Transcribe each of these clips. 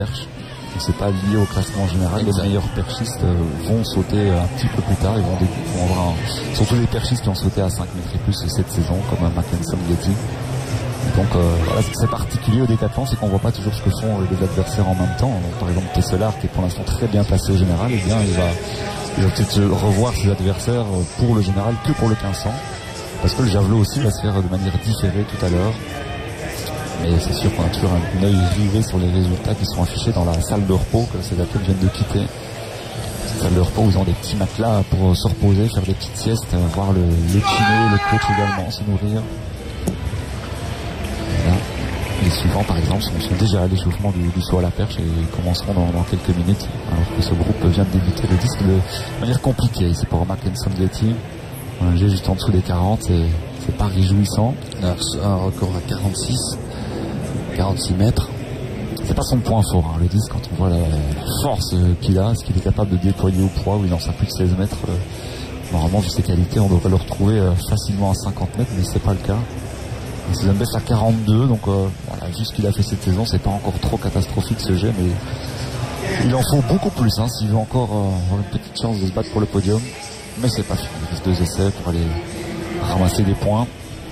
perche. C'est pas lié au classement général. Les meilleurs perchistes vont sauter un petit peu plus tard. Ils vont avoir surtout les perchistes qui ont sauté à 5 mètres et plus cette saison, comme Mackenson Getty. Donc voilà, c'est particulier au décathlon, c'est qu'on voit pas toujours ce que font les adversaires en même temps. Donc, par exemple, Tesselard, qui est pour l'instant très bien placé au général, eh bien il va peut-être revoir ses adversaires pour le général que pour le 1500, parce que le javelot aussi va se faire de manière différée tout à l'heure. Mais c'est sûr qu'on a toujours un œil rivé sur les résultats qui sont affichés dans la salle de repos que ces athlètes viennent de quitter. Cette salle de repos où ils ont des petits matelas pour se reposer, faire des petites siestes, voir le kiné, le coach également, se nourrir. Là, les suivants par exemple sont déjà à l'échauffement du saut à la perche et commenceront dans quelques minutes, alors que ce groupe vient de débuter le disque de manière compliquée. C'est pour Mackenson Getty, on est juste en dessous des 40, c'est pas réjouissant. Un record à 46 mètres. C'est pas son point fort, hein, le disque, quand on voit la force qu'il a, ce qu'il est capable de déployer au poids, où il lance à plus de 16 mètres. Normalement, vu ses qualités, on devrait le retrouver facilement à 50 mètres, mais c'est pas le cas. C'est un baisse à 42, donc voilà, vu ce qu'il a fait cette saison, c'est pas encore trop catastrophique ce jet, mais il en faut beaucoup plus, hein, s'il veut encore avoir une petite chance de se battre pour le podium. Mais c'est pas fini, il reste 2 essais pour aller ramasser des points.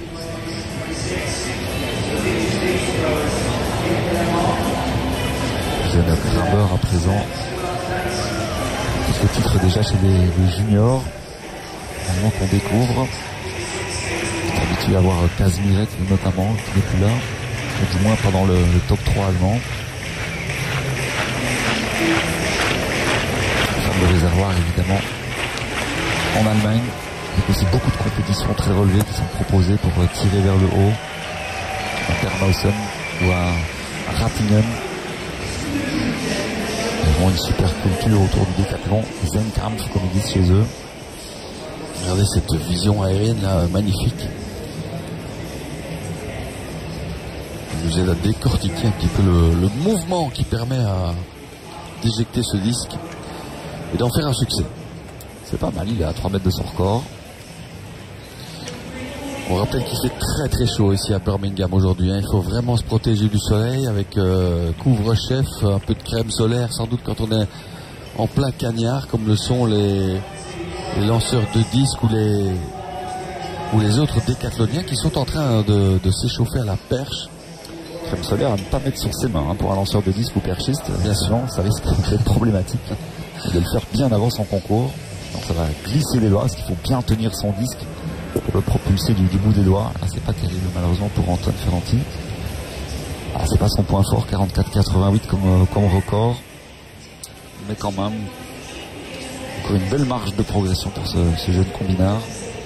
Jeune grimpeur à présent. Quelques titres déjà chez les juniors. Vraiment qu'on découvre. On est habitué à voir Kazmirek notamment, qui n'est plus là. Ou du moins pas dans le top 3 allemand. Ferme de réservoir évidemment en Allemagne. Il y a aussi beaucoup de compétitions très relevées qui sont proposées pour tirer vers le haut. À Ternhausen ou à Ratingen. Ils ont une super culture autour du décathlon, Zenkampf comme ils disent chez eux. Regardez cette vision aérienne là, magnifique. Il nous aide à décortiquer un petit peu le mouvement qui permet d'éjecter ce disque et d'en faire un succès. C'est pas mal, il est à 3 mètres de son record. On rappelle qu'il fait très très chaud ici à Birmingham aujourd'hui, hein. Il faut vraiment se protéger du soleil avec couvre-chef, un peu de crème solaire sans doute quand on est en plein cagnard comme le sont les lanceurs de disques ou les autres décathloniens qui sont en train de s'échauffer à la perche. Crème solaire à ne pas mettre sur ses mains, hein, pour un lanceur de disque ou perchiste, bien sûr, ça risque d'être problématique. Et de le faire bien avant son concours. Donc ça va glisser les doigts parce qu'il faut bien tenir son disque pour le propulser du bout des doigts. Là c'est pas terrible malheureusement pour Antoine Ferranti. Ah, c'est pas son point fort, 44,88 comme record. Mais quand même, encore une belle marge de progression pour ce jeune combinard.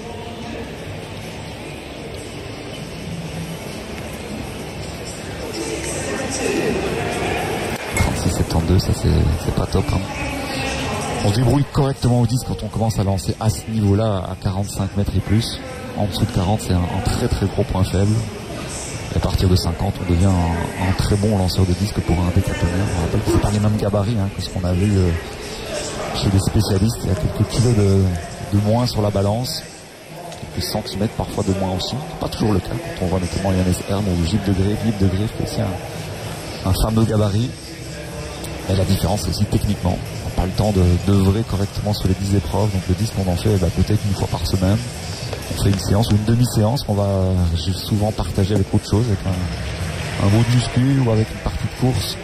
Ça c'est pas top, hein. On se débrouille correctement au disque quand on commence à lancer à ce niveau-là à 45 mètres et plus. En dessous de 40 c'est un très très gros point faible. Et à partir de 50 on devient un très bon lanceur de disque pour un décathlonien. On rappelle que c'est pas les mêmes gabarits, hein, que ce qu'on a vu chez les spécialistes. Il y a quelques kilos de moins sur la balance, quelques centimètres parfois de moins aussi. C'est pas toujours le cas quand on voit notamment Yannis Herm ou Gilles de Greve qui est aussi un fameux gabarit. Et la différence c'est aussi techniquement. On n'a pas le temps d'œuvrer correctement sur les 10 épreuves. Donc le disque on en fait peut-être une fois par semaine. On fait une séance ou une demi-séance qu'on va souvent partager avec autre chose, avec un bout de muscu ou avec une partie de course.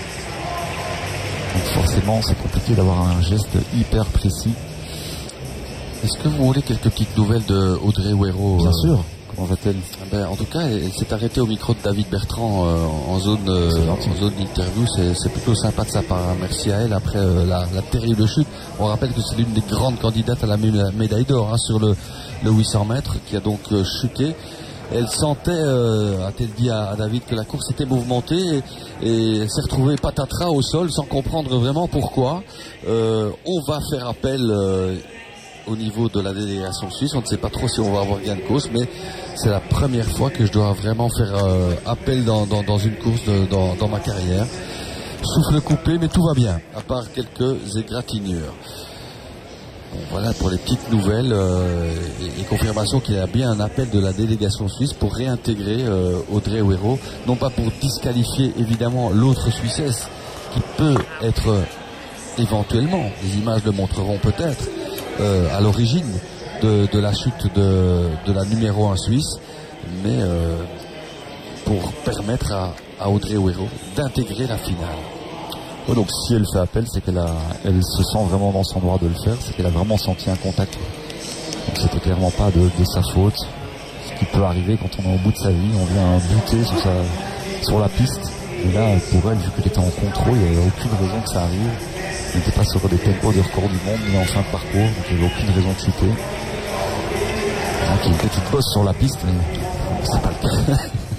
Donc forcément c'est compliqué d'avoir un geste hyper précis. Est-ce que vous voulez quelques petites nouvelles de Audrey Huero? Bien sûr. Comment va-t-elle? En tout cas, elle s'est arrêtée au micro de David Bertrand en zone d'interview. C'est plutôt sympa de sa part. Merci à elle après la terrible chute. On rappelle que c'est l'une des grandes candidates à la médaille d'or, hein, sur le 800 mètres, qui a donc chuté. Elle sentait, a-t-elle dit à David, que la course était mouvementée et elle s'est retrouvée patatras au sol sans comprendre vraiment pourquoi. On va faire appel au niveau de la délégation suisse. On ne sait pas trop si on va avoir gain de cause, mais c'est la première fois que je dois vraiment faire appel dans une course dans ma carrière. Souffle coupé, mais tout va bien, à part quelques égratignures. Bon, voilà pour les petites nouvelles et confirmation qu'il y a bien un appel de la délégation suisse pour réintégrer Audrey Huero, non pas pour disqualifier évidemment l'autre Suissesse qui peut être éventuellement, les images le montreront peut-être, à l'origine de la chute de la numéro 1 suisse, mais pour permettre à Audrey Huero d'intégrer la finale. Ouais, donc si elle fait appel, c'est elle se sent vraiment dans son droit de le faire, c'est qu'elle a vraiment senti un contact. Donc c'était clairement pas de sa faute. Ce qui peut arriver quand on est au bout de sa vie, on vient buter sur la piste. Et là, pour elle, vu qu'elle était en contrôle, il n'y avait aucune raison que ça arrive. Elle n'était pas sur des tempos de record du monde, ni en fin de parcours, donc il n'y avait aucune raison de chuter. Donc il y a une petite bosse sur la piste, mais c'est pas le cas.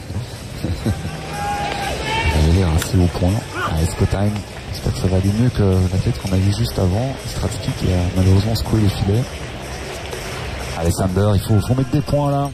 Elle avait l'air assez au point. Escottheim, j'espère que ça va aller mieux que l'athlète qu'on a vu juste avant, Stratsky, qui a malheureusement secoué les filets. Alexander, il faut mettre des points là.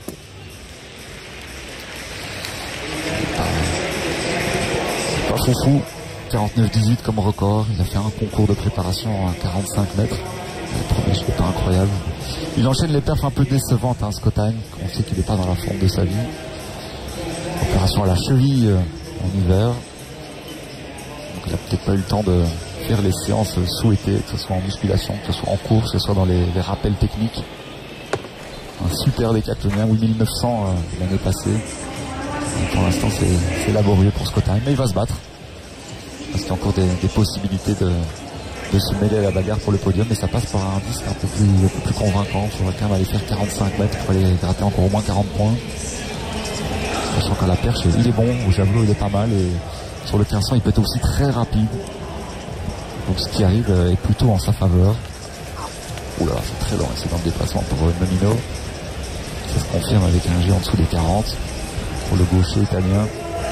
C'est pas foufou. 49-18 comme record. Il a fait un concours de préparation à 45 mètres. Le premier, je pas incroyable. Il enchaîne les perfs un peu décevantes, Escottheim. On sait qu'il n'est pas dans la forme de sa vie. Opération à la cheville en hiver. Donc il n'a peut-être pas eu le temps de faire les séances souhaitées, que ce soit en musculation, que ce soit en course, que ce soit dans les rappels techniques. Un super décathlonien, 8900 l'année passée. Et pour l'instant c'est laborieux pour Escottheim, mais il va se battre. Parce qu'il y a encore des possibilités de se mêler à la bagarre pour le podium, mais ça passe par un disque un peu plus convaincant. Il faudrait quand même aller faire 45 mètres pour aller gratter encore au moins 40 points. Sachant qu'à la perche, il est bon, au javelot il est pas mal, et sur le 1500 il peut être aussi très rapide. Donc ce qui arrive est plutôt en sa faveur. Oula, c'est très long, c'est dans le déplacement pour Nonino. Ça se confirme avec un G en dessous des 40 pour le gaucher italien.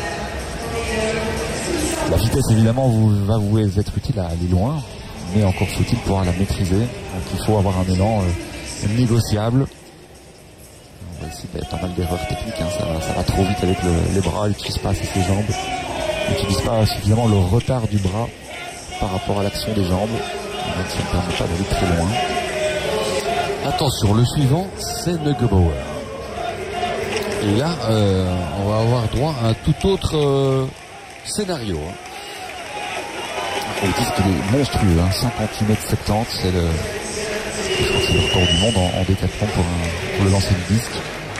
La vitesse évidemment va vous être utile à aller loin, mais encore faut-il pouvoir la maîtriser. Donc il faut avoir un élan négociable. On va essayer d'être pas mal d'erreurs techniques, hein. Ça va trop vite avec les bras, il n'utilise pas assez ses jambes, il n'utilise pas suffisamment le retard du bras par rapport à l'action des jambes, donc ça ne permet pas d'aller très loin. Attention, le suivant c'est Neugebauer. Et là on va avoir droit à un tout autre scénario. On dit qu'il est monstrueux, hein. 58 mètres 70, je crois que c'est le record du monde en décathlon pour le lancer du disque.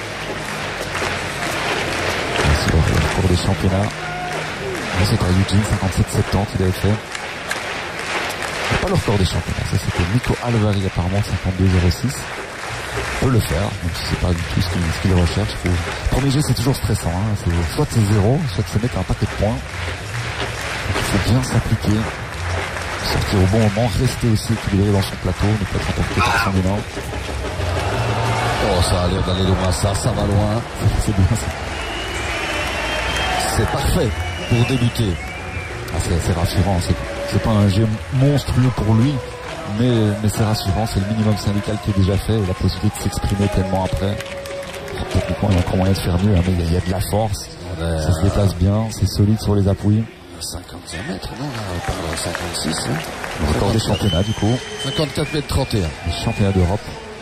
C'est le record des championnats. C'est à Eugene, 57-70 il avait fait. C'est pas le record des championnats, ça c'était Nico Alvari apparemment, 52-06. Peut le faire, même si c'est pas du tout ce qu'il recherche. Premier jet c'est toujours stressant, hein. Soit c'est 0, soit c'est mettre un paquet de points. Donc, il faut bien s'appliquer, sortir au bon moment, rester aussi équilibré dans son plateau, ne pas être emporté par son élan. Oh, ça a l'air d'aller loin, ça va loin. C'est bien ça. C'est parfait pour débuter. Ah, c'est rassurant, c'est pas un jet monstrueux pour lui, mais c'est rassurant, c'est le minimum syndical qui est déjà fait, et la possibilité de s'exprimer tellement après. Techniquement, il y a encore moyen de faire mieux, hein, mais il y a de la force, ça se déplace bien, c'est solide sur les appuis. 55 mètres, non, là, on parle à 56, hein. Le record des championnats, du coup. 54 mètres 31. Les championnats d'Europe.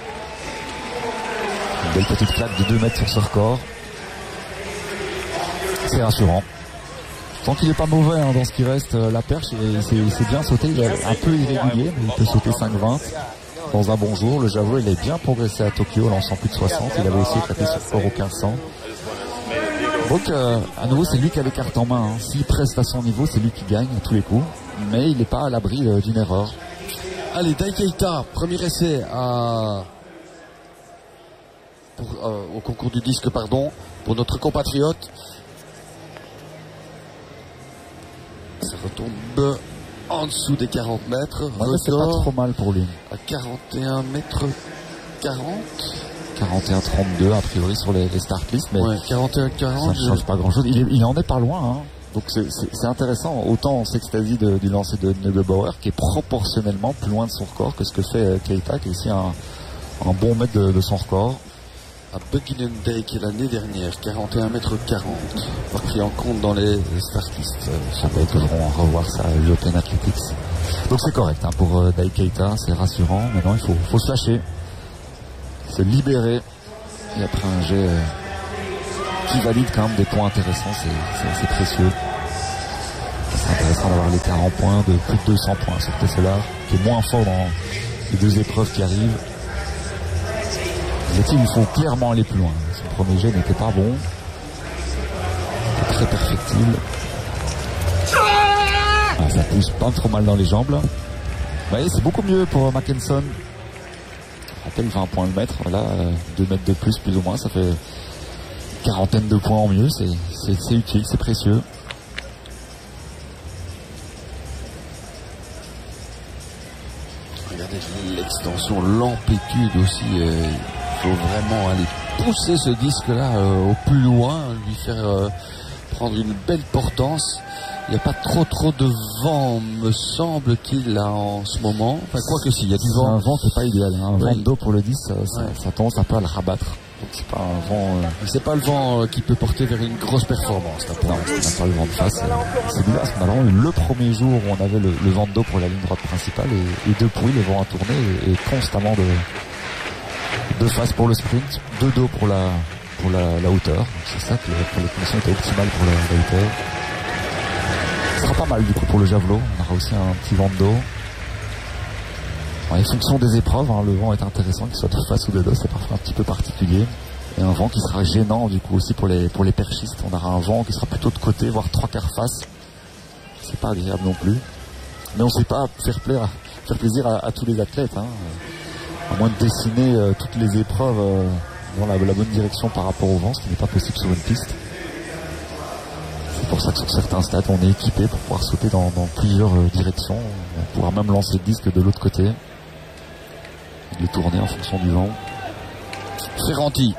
Une belle petite claque de 2 mètres sur ce record. C'est rassurant. Je sens qu'il n'est pas mauvais, hein, dans ce qui reste. La perche, c'est bien sauté. Il est un peu irrégulier, mais il peut sauter 5,20 dans un bon jour. Le javelot, il est bien progressé à Tokyo, lançant plus de 60. Il avait aussi éclaté sur fort au 1500. Donc, à nouveau, c'est lui qui a les cartes en main, hein. S'il presse à son niveau, c'est lui qui gagne à tous les coups. Mais il n'est pas à l'abri d'une erreur. Allez, Dai Keita, premier essai au concours du disque, pardon, pour notre compatriote. Ça retombe en dessous des 40 mètres. C'est pas trop mal pour lui. À 41 mètres 40. 41-32 a priori sur les start list, mais ouais, 41-40, ça ne change pas grand chose. Il en est pas loin, hein. Donc c'est intéressant. Autant on s'extasie du lancer de Neugebauer qui est proportionnellement plus loin de son record que ce que fait Keita, qui est aussi un bon mètre de son record. À Bugginen Day qui est l'année dernière, 41 mètres 40, pas pris en compte dans les start list. Ça va être devront revoir ça à l'Open Athletics. Donc c'est correct, hein, pour Dai Keita, c'est rassurant. Maintenant il faut se lâcher, se libérer, et après un jet qui valide quand même des points intéressants, c'est précieux. intéressant d'avoir l'écart en points de plus de 200 points sur Tesselard, qui est moins fort dans les deux épreuves qui arrivent. Il faut clairement aller plus loin. Son premier jet n'était pas bon. C'était très perfectible. Ah, ça pousse pas trop mal dans les jambes là. Vous voyez, c'est beaucoup mieux pour Mackenson. Je rappelle 20 points le mètre. Voilà, 2 mètres de plus ou moins. Ça fait une quarantaine de points en mieux. C'est utile, c'est précieux. Regardez l'extension, l'amplitude aussi. Il faut vraiment aller pousser ce disque-là au plus loin, lui faire prendre une belle portance. Il n'y a pas trop de vent, me semble-t-il, là en ce moment. Enfin, quoi que si, il y a du vent. C'est un vent qui n'est pas idéal. Hein. Un vent d'eau pour le disque, ça tendance un peu à le rabattre. Donc c'est pas un vent. C'est pas le vent qui peut porter vers une grosse performance. Là, non, on n'a pas le vent de face. C'est bizarre parce qu'on a vraiment eu le premier jour où on avait le vent d'eau pour la ligne droite principale et depuis le vent a tourné et constamment de face pour le sprint, de dos pour la hauteur. C'est ça que les conditions étaient optimales pour la hauteur. Ce sera pas mal du coup pour le javelot. On aura aussi un petit vent de dos. En fonction des épreuves, hein, le vent est intéressant, qu'il soit de face ou de dos, c'est parfois un petit peu particulier. Et un vent qui sera gênant du coup aussi pour les perchistes. On aura un vent qui sera plutôt de côté, voire 3/4 face. C'est pas agréable non plus. Mais on ne sait pas faire plaisir à tous les athlètes. Hein. À moins de dessiner toutes les épreuves dans la bonne direction par rapport au vent, ce qui n'est pas possible sur une piste. C'est pour ça que sur certains stades, on est équipé pour pouvoir sauter dans plusieurs directions. On pourra même lancer le disque de l'autre côté. Et le tourner en fonction du vent. Ferranti.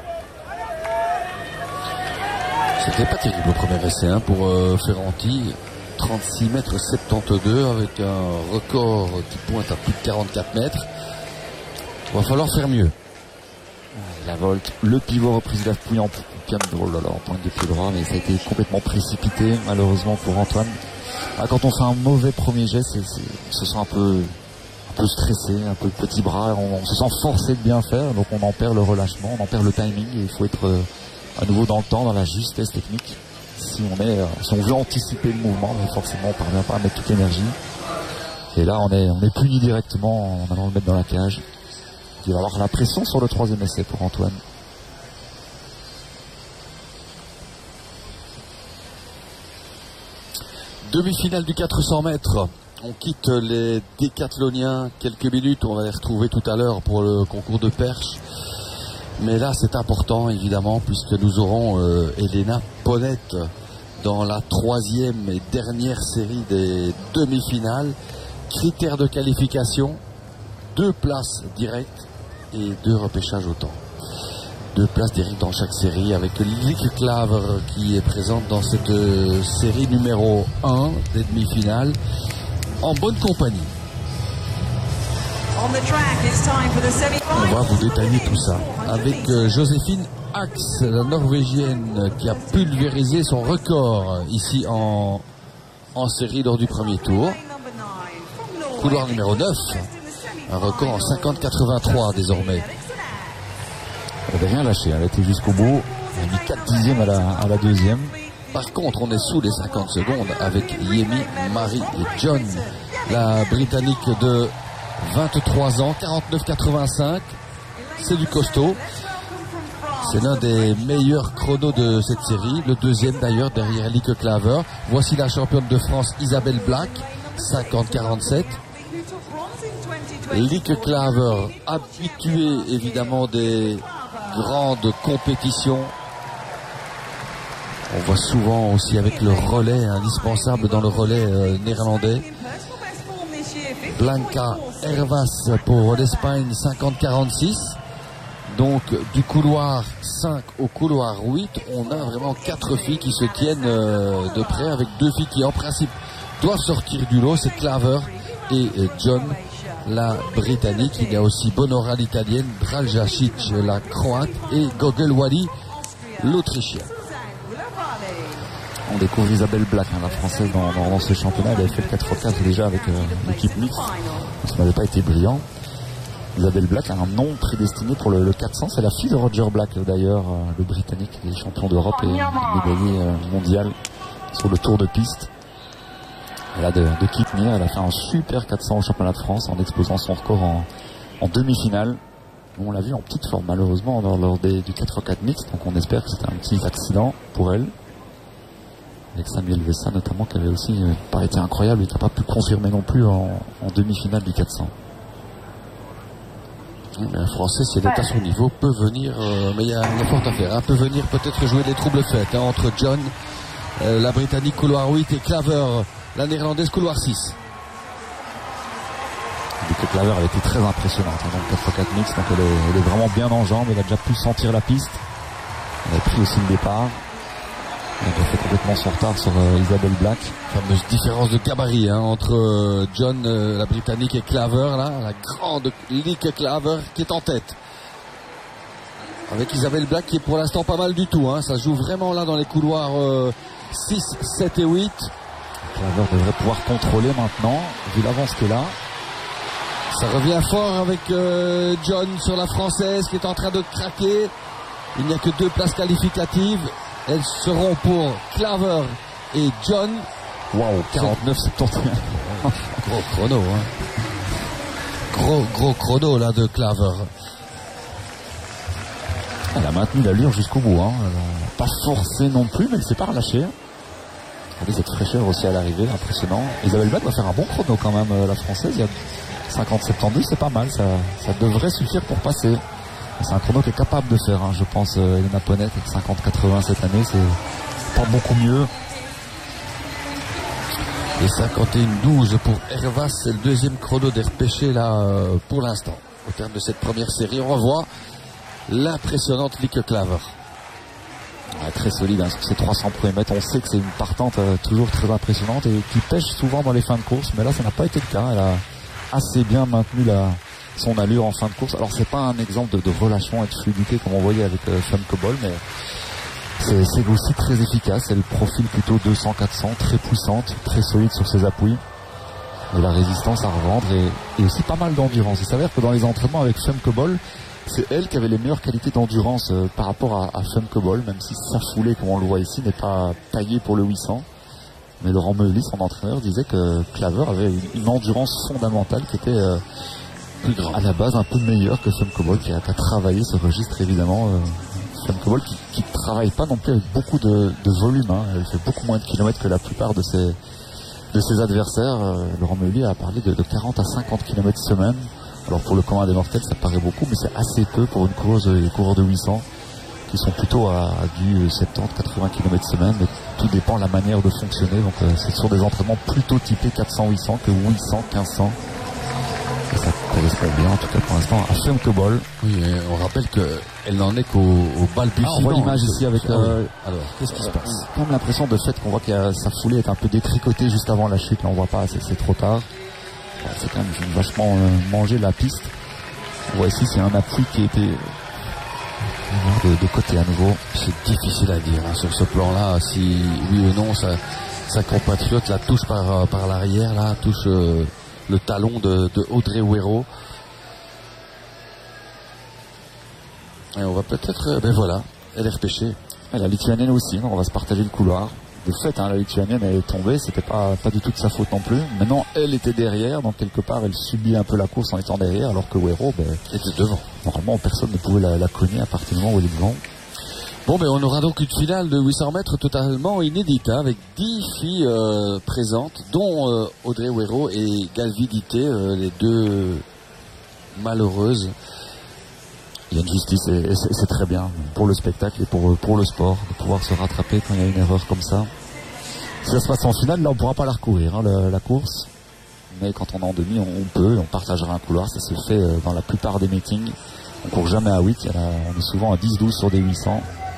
C'était pas terrible au premier essai pour Ferranti. 36 mètres 72 avec un record qui pointe à plus de 44 mètres. Il va falloir faire mieux. La volte, le pivot reprise d'appui en pointe de pied droit, mais ça a été complètement précipité malheureusement pour Antoine. Quand on fait un mauvais premier jet, on se sent un peu stressé, un peu petit bras, on se sent forcé de bien faire, donc on en perd le relâchement, on en perd le timing, et il faut être à nouveau dans le temps, dans la justesse technique. Si on veut anticiper le mouvement, mais forcément on ne parvient pas à mettre toute l'énergie. Et là on est puni directement en allant le mettre dans la cage. Il va avoir la pression sur le troisième essai pour Antoine. Demi-finale du 400 mètres. On quitte les décathloniens quelques minutes. On va les retrouver tout à l'heure pour le concours de perche. Mais là, c'est important, évidemment, puisque nous aurons Elena Ponette dans la troisième et dernière série des demi-finales. Critères de qualification, 2 places directes et 2 repêchages au temps. 2 places directes dans chaque série avec Lieke Klaver qui est présente dans cette série numéro 1 des demi-finales en bonne compagnie. On va vous détailler tout ça avec Joséphine Axe, la Norvégienne qui a pulvérisé son record ici en série lors du premier tour. Couloir numéro 9, un record en 50-83 désormais. Elle n'avait rien lâché, elle était jusqu'au bout. Elle a mis 4 dixièmes à la deuxième. Par contre, on est sous les 50 secondes avec Yemi, Marie et John, la Britannique de 23 ans, 49-85. C'est du costaud. C'est l'un des meilleurs chronos de cette série. Le deuxième d'ailleurs derrière Lieke Klaver. Voici la championne de France Isabelle Black, 50-47. Lieke Klaver, habituée évidemment des grandes compétitions. On voit souvent aussi avec le relais, indispensable dans le relais néerlandais. Blanca Hervas pour l'Espagne, 50-46. Donc du couloir 5 au couloir 8, on a vraiment 4 filles qui se tiennent de près, avec 2 filles qui en principe doivent sortir du lot. C'est Klaver et John, la Britannique. Il y a aussi Bonora l'Italienne, Draljacic la Croate et Gogel Wally l'Autrichien. On découvre Isabelle Black, la Française dans ce championnat. Elle avait fait le 4x4 déjà avec l'équipe mixte. Ça n'avait pas été brillant. Isabelle Black a un nom prédestiné pour le 400. C'est la fille de Roger Black d'ailleurs, le Britannique, qui est champion d'Europe et médaillé mondial sur le tour de piste. Et là, de Kipnir, elle a fait un super 400 au championnat de France en explosant son record en demi-finale. On l'a vu en petite forme, malheureusement, lors du 4x4 mix, donc on espère que c'était un petit accident pour elle. Avec Samuel Vessa, notamment, qui avait aussi pas été incroyable et qui n'a pas pu confirmer non plus en demi-finale du 400. Un Français, si elle est à son niveau, peut venir, mais il y a fort à faire, hein, peut venir peut-être jouer les troubles faits, hein, entre John, la Britannique couloir 8 et Claver, la Néerlandaise couloir 6. Donc Claver, elle était très impressionnante hein, dans le 4x4 mix, donc elle est vraiment bien en jambes, elle a déjà pu sentir la piste, elle a pris aussi le départ, elle a fait complètement son retard sur Isabelle Black. Fameuse différence de gabarit hein, entre John, la Britannique, et Claver, là, la grande Lick Claver qui est en tête. Avec Isabelle Black qui est pour l'instant pas mal du tout, hein, ça joue vraiment là dans les couloirs 6, 7 et 8. Claver devrait pouvoir contrôler maintenant, vu l'avance qu'elle a. Ça revient fort avec John sur la Française qui est en train de craquer. Il n'y a que 2 places qualificatives. Elles seront pour Claver et John. Waouh, 49-71. Gros chrono, hein. Gros chrono là de Claver. Elle a maintenu l'allure jusqu'au bout, hein. Elle n'a pas forcé non plus, mais elle ne s'est pas relâchée. Regardez cette fraîcheur aussi à l'arrivée, impressionnant. Isabelle Black va faire un bon chrono quand même, la Française. Il y a 50-72, c'est pas mal, ça devrait suffire pour passer. C'est un chrono qui est capable de faire, hein, je pense, Elena Ponette avec 50-80 cette année, c'est pas beaucoup mieux. Et 51-12 pour Hervas, c'est le deuxième chrono d'RPC là pour l'instant. Au terme de cette première série, on revoit l'impressionnante Lick Claver. Ouais, très solide hein, sur ces 300 premiers mètres. On sait que c'est une partante toujours très impressionnante et qui pêche souvent dans les fins de course, mais là ça n'a pas été le cas. Elle a assez bien maintenu son allure en fin de course. Alors c'est pas un exemple de relâchement et de fluidité comme on voyait avec Femke Bol, mais c'est aussi très efficace. Elle profile plutôt 200-400, très puissante, très solide sur ses appuis. Et la résistance à revendre et aussi pas mal d'endurance. Il s'avère que dans les entraînements avec Femke Bol, c'est elle qui avait les meilleures qualités d'endurance par rapport à Femke Bol, même si sa foulée, comme on le voit ici, n'est pas taillée pour le 800. Mais Laurent Meuli, son entraîneur, disait que Claver avait une endurance fondamentale qui était plus grande, à la base un peu meilleure que Femke Bol, qui a travaillé ce registre évidemment. Femke Bol qui ne travaille pas non plus avec beaucoup de volume, hein. Elle fait beaucoup moins de kilomètres que la plupart de ses adversaires. Laurent Meuli a parlé de 40 à 50 km semaine. Alors pour le commun des mortels ça paraît beaucoup, mais c'est assez peu pour une course, les coureurs de 800 qui sont plutôt à du 70-80 km semaine, mais tout dépend de la manière de fonctionner. Donc c'est sur des entraînements plutôt typés 400-800 que 800-1500. Et ça correspond bien en tout cas pour l'instant à Femke Bol. Oui, on rappelle qu'elle n'en est qu'au balbutiement. On voit l'image ici avec alors qu'est-ce qui se passe? Quand même l'impression de fait qu'on voit que sa foulée est un peu détricotée juste avant la chute. Là on voit pas, c'est trop tard. C'est quand même vachement mangé la piste. On voit ici c'est un appui qui a été de côté à nouveau. C'est difficile à dire hein, sur ce plan-là, si oui ou non sa compatriote la touche par l'arrière, là touche le talon de Audrey Huero. Et on va peut-être, ben voilà, elle est repêchée. Et la Lituanienne aussi, donc on va se partager le couloir. De fait, hein, la Lituanienne elle est tombée, c'était pas du tout de sa faute non plus. Maintenant, elle était derrière, donc quelque part, elle subit un peu la course en étant derrière, alors que Huero était devant. Normalement, personne ne pouvait la cogner à partir du moment où elle est devant. Bon, ben on aura donc une finale de 800 mètres totalement inédite, hein, avec 10 filles présentes, dont Audrey Huero et Galvi Dité, les deux malheureuses. Il y a une justice et c'est très bien pour le spectacle et pour le sport de pouvoir se rattraper quand il y a une erreur comme ça. Si ça se passe en finale, là on ne pourra pas la recourir, hein, la course. Mais quand on est en demi, on peut, on partagera un couloir. Ça se fait dans la plupart des meetings. On court jamais à 8, on est souvent à 10-12 sur des 800.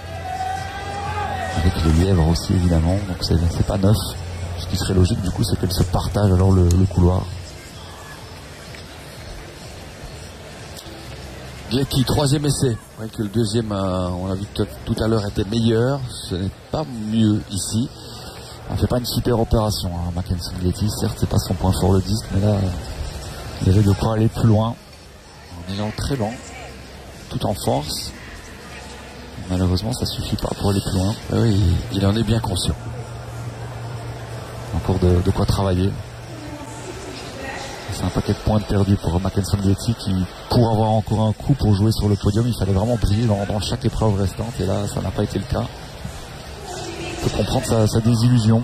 Avec les lièvres aussi évidemment, donc c'est pas neuf. Ce qui serait logique du coup, c'est qu'elles se partagent alors le couloir. Glecki, troisième essai. Ouais, que le deuxième, on l'a vu tout à l'heure, était meilleur. Ce n'est pas mieux ici. Elle fait pas une super opération, hein, Mackenzie Glecki. Certes, c'est pas son point fort le disque, mais là, il y avait de quoi aller plus loin. En ayant très lent, tout en force. Malheureusement, ça suffit pas pour aller plus loin. Oui, il en est bien conscient. Donc encore de quoi travailler. C'est un paquet de points perdus pour Mackenson Getty qui, pour avoir encore un coup pour jouer sur le podium, il fallait vraiment briller dans chaque épreuve restante. Et là, ça n'a pas été le cas. On peut comprendre sa désillusion.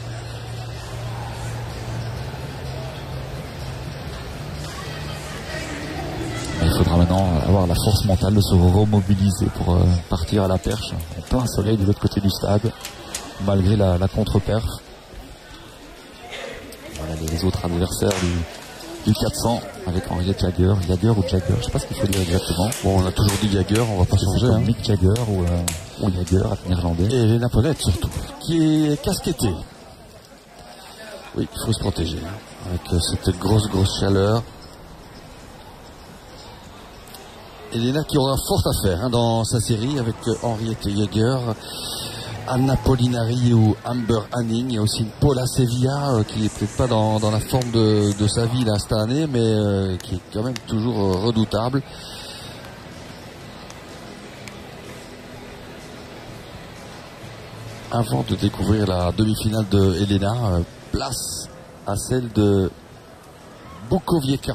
Mais il faudra maintenant avoir la force mentale de se remobiliser pour partir à la perche en plein soleil de l'autre côté du stade, malgré la contre-perf. Voilà les autres adversaires du 400 avec Henriette Jagger ou Jagger, je sais pas ce qu'il faut dire exactement. Bon, on a toujours dit Jagger, on va pas changer. Hein. Mick Jagger ou Jagger à néerlandais. Et les Napolettes surtout, qui est casquetté. Oui, il faut se protéger hein, avec cette grosse chaleur. Elena qui aura fort à faire hein, dans sa série avec Henriette Jagger, Anna Polinari ou Amber Hanning. Il y a aussi une Paula Sevilla qui n'est peut-être pas dans la forme de sa vie là, cette année, mais qui est quand même toujours redoutable. Avant de découvrir la demi-finale de Elena, place à celle de Bukovieka.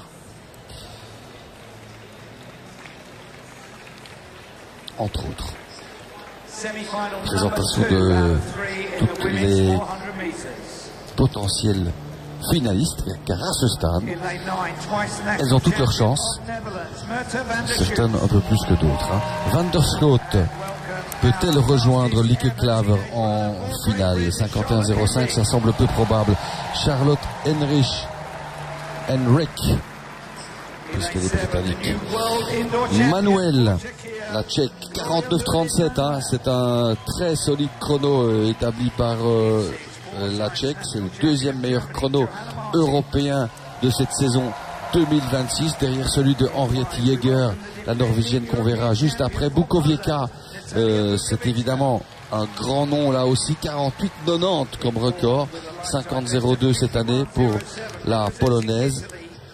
Entre autres. Présentation de toutes les potentielles finalistes, car à ce stade, elles ont toutes leurs chances, certaines un peu plus que d'autres. Hein. Van der Sloot peut-elle rejoindre Lieke Klaver en finale? 51-05, ça semble peu probable. Charlotte Henrik, puisqu'elle est britannique. Manuel, la Tchèque, 49-37, hein, c'est un très solide chrono établi par la Tchèque. C'est le deuxième meilleur chrono européen de cette saison 2026, derrière celui de Henriette Jagger, la Norvégienne qu'on verra juste après. Bukovieka, c'est évidemment un grand nom là aussi, 48-90 comme record, 50-02 cette année pour la Polonaise.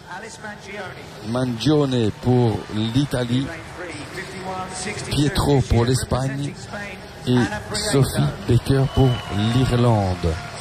Mangione pour l'Italie, Pietro pour l'Espagne et Sophie Baker pour l'Irlande.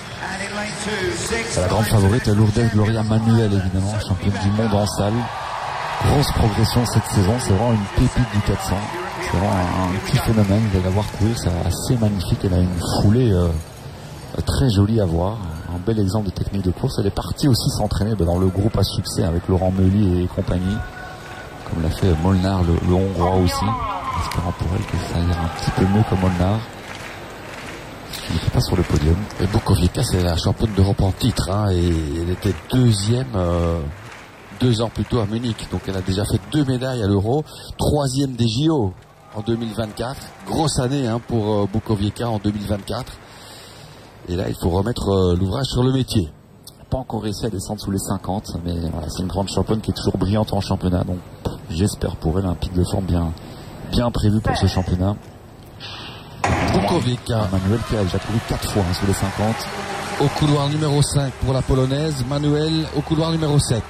La grande favorite, la Lourdes Gloria Manuel, évidemment, championne du monde en salle. Grosse progression cette saison, c'est vraiment une pépite du 400. C'est vraiment un petit phénomène, vous allez la voir courir, c'est assez magnifique. Elle a une foulée très jolie à voir, un bel exemple de technique de course. Elle est partie aussi s'entraîner dans le groupe à succès avec Laurent Meuli et compagnie, comme l'a fait Molnar, le Hongrois aussi, espérant pour elle que ça ira un petit peu mieux que Molnar, qui n'était pas sur le podium. Et Bukovieka, c'est la championne d'Europe en titre, hein, et elle était deuxième 2 ans plus tôt à Munich, donc elle a déjà fait 2 médailles à l'Euro, 3e des JO en 2024, grosse année hein, pour Bukovieka en 2024. Et là, il faut remettre l'ouvrage sur le métier. Pas encore réussi à descendre sous les 50, mais voilà, c'est une grande championne qui est toujours brillante en championnat. Donc, j'espère pour elle un pic de forme bien prévu pour ce championnat. Bukovieka. Manuel qui a déjà couru 4 fois sous les 50. Au couloir numéro 5 pour la Polonaise. Manuel au couloir numéro 7.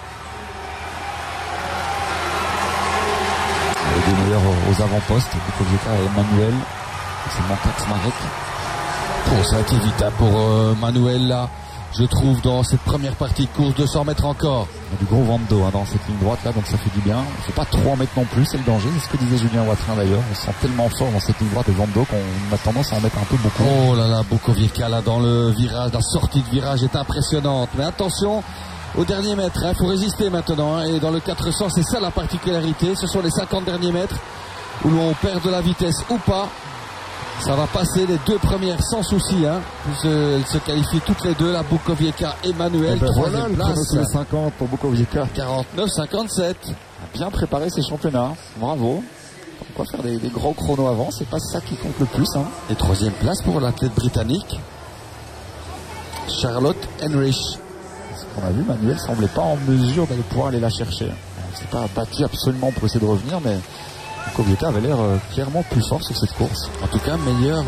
Les deux meilleurs aux avant-postes, Bukovieka et Manuel. C'est Mankax Marek. Bon, ça a été vite hein, pour Manuel là, je trouve, dans cette première partie de course, 200 mètres encore. Il y a du gros vent de dos hein, dans cette ligne droite là, donc ça fait du bien. Il ne faut pas trop en mettre non plus, c'est le danger. C'est ce que disait Julien Watrin d'ailleurs. On se sent tellement fort dans cette ligne droite et vent de dos qu'on a tendance à en mettre un peu beaucoup. Oh là là, Bukovieka là dans le virage, la sortie de virage est impressionnante. Mais attention au dernier mètre, il faut résister maintenant. Hein, et dans le 400, c'est ça la particularité. Ce sont les 50 derniers mètres où l'on perd de la vitesse ou pas. Ça va passer les 2 premières sans souci. Hein. Elles se qualifient toutes les deux, la Bukovieka et Manuel. Voilà le place. 50 pour Bukovieka. 49-57. Bien préparé ces championnats. Bravo. Pourquoi faire des gros chronos avant? C'est pas ça qui compte le plus. Hein. Et 3e place pour l'athlète britannique, Charlotte Henrik. Ce qu'on a vu, Manuel semblait pas en mesure d'aller pouvoir aller la chercher. On s'est pas battu absolument pour essayer de revenir, mais Bukovieka avait l'air clairement plus fort sur cette course. En tout cas, meilleure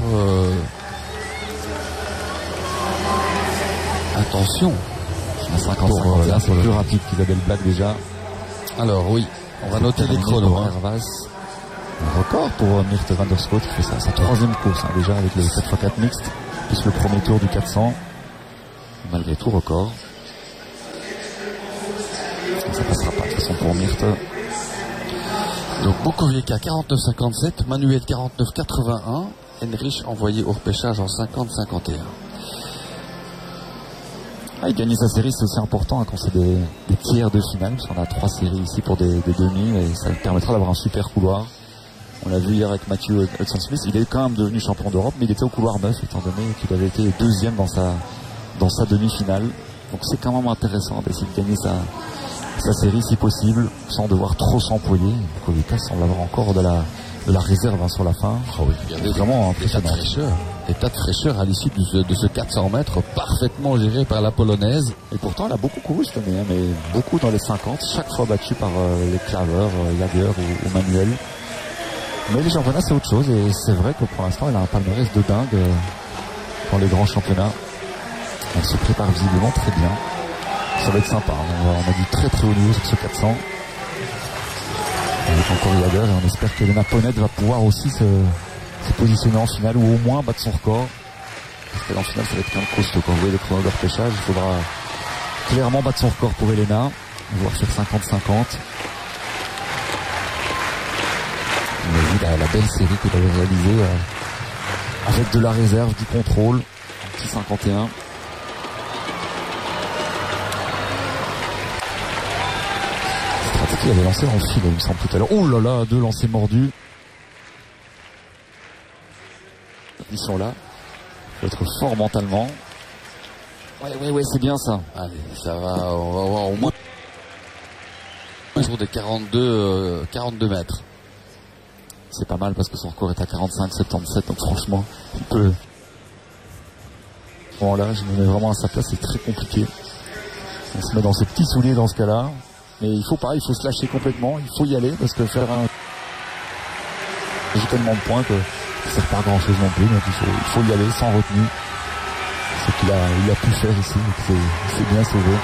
intention. À 50-51, là, c'est plus rapide qu'Isabelle Black déjà. Alors oui, on va noter les chronos. Hein. Un record pour Myrthe Van der Sloot qui fait sa 3e course hein, déjà avec le 4x4 mixte, plus le premier tour du 400. Malgré tout, record. Ça passera pas de toute façon pour Myrthe. Donc Bokovieka 49,57, Manuel 49,81, Henrich envoyé au repêchage en 50,51. Et gagner sa série, c'est aussi important quand c'est des tiers de finale, parce qu'on a 3 séries ici pour des demi, et ça permettra d'avoir un super couloir. On l'a vu hier avec Matthew Hudson-Smith, il est quand même devenu champion d'Europe, mais il était au couloir 9, étant donné qu'il avait été deuxième dans sa demi-finale. Donc c'est quand même intéressant d'essayer de gagner sa série si possible, sans devoir trop s'employer. Bokovieka semble avoir encore de la réserve sur la fin. Oh oui, regardez, vraiment impressionnant. Des tas de fraîcheur à l'issue de ce 400 mètres parfaitement géré par la Polonaise. Et pourtant elle a beaucoup couru cette année, mais beaucoup dans les 50, chaque fois battue par les claveurs, Jager ou Manuel. Mais les championnats c'est autre chose, et c'est vrai que pour l'instant elle a un palmarès de dingue dans les grands championnats. Elle se prépare visiblement très bien. Ça va être sympa, on a du très très haut niveau sur ce 400. Avec encore Jager, et on espère qu'Elena Ponnet va pouvoir aussi se positionner en finale, ou au moins battre son record. Parce qu'en finale ça va être quand même costaud. Quand vous voyez les chronos de repêchage, il faudra clairement battre son record pour Elena, voire faire 50-50. On a vu la belle série qu'il avait réalisée avec de la réserve, du contrôle, un petit 51. Il avait lancé en fil, il me semble, tout à l'heure. Oh là là, 2 lancers mordus. Ils sont là. Il faut être fort mentalement. Ouais, c'est bien ça. Allez, ça va, on va voir au moins autour des 42 mètres. C'est pas mal parce que son record est à 45,77, donc franchement, il peut... Bon là, je me mets vraiment à sa place, c'est très compliqué. On se met dans ses petits souliers dans ce cas-là. Mais il faut pas, il faut se lâcher complètement, il faut y aller, parce que faire j'ai tellement de points que ça sert pas à grand chose non plus, donc il faut y aller sans retenue. C'est ce qu'il a pu faire ici, donc c'est bien sauvé.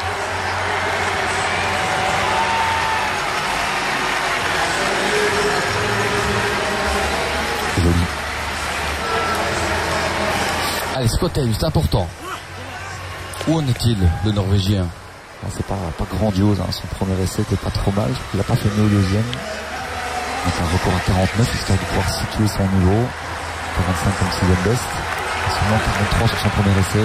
C'est joli. Allez, Scottel, c'est important. Où en est-il, le Norvégien? C'est pas grandiose, hein. Son premier essai était pas trop mal, il a pas fait mieux au deuxième. Donc un record à 49, histoire de pouvoir situer son niveau. 45 comme sixième best. Seulement 43 sur son premier essai.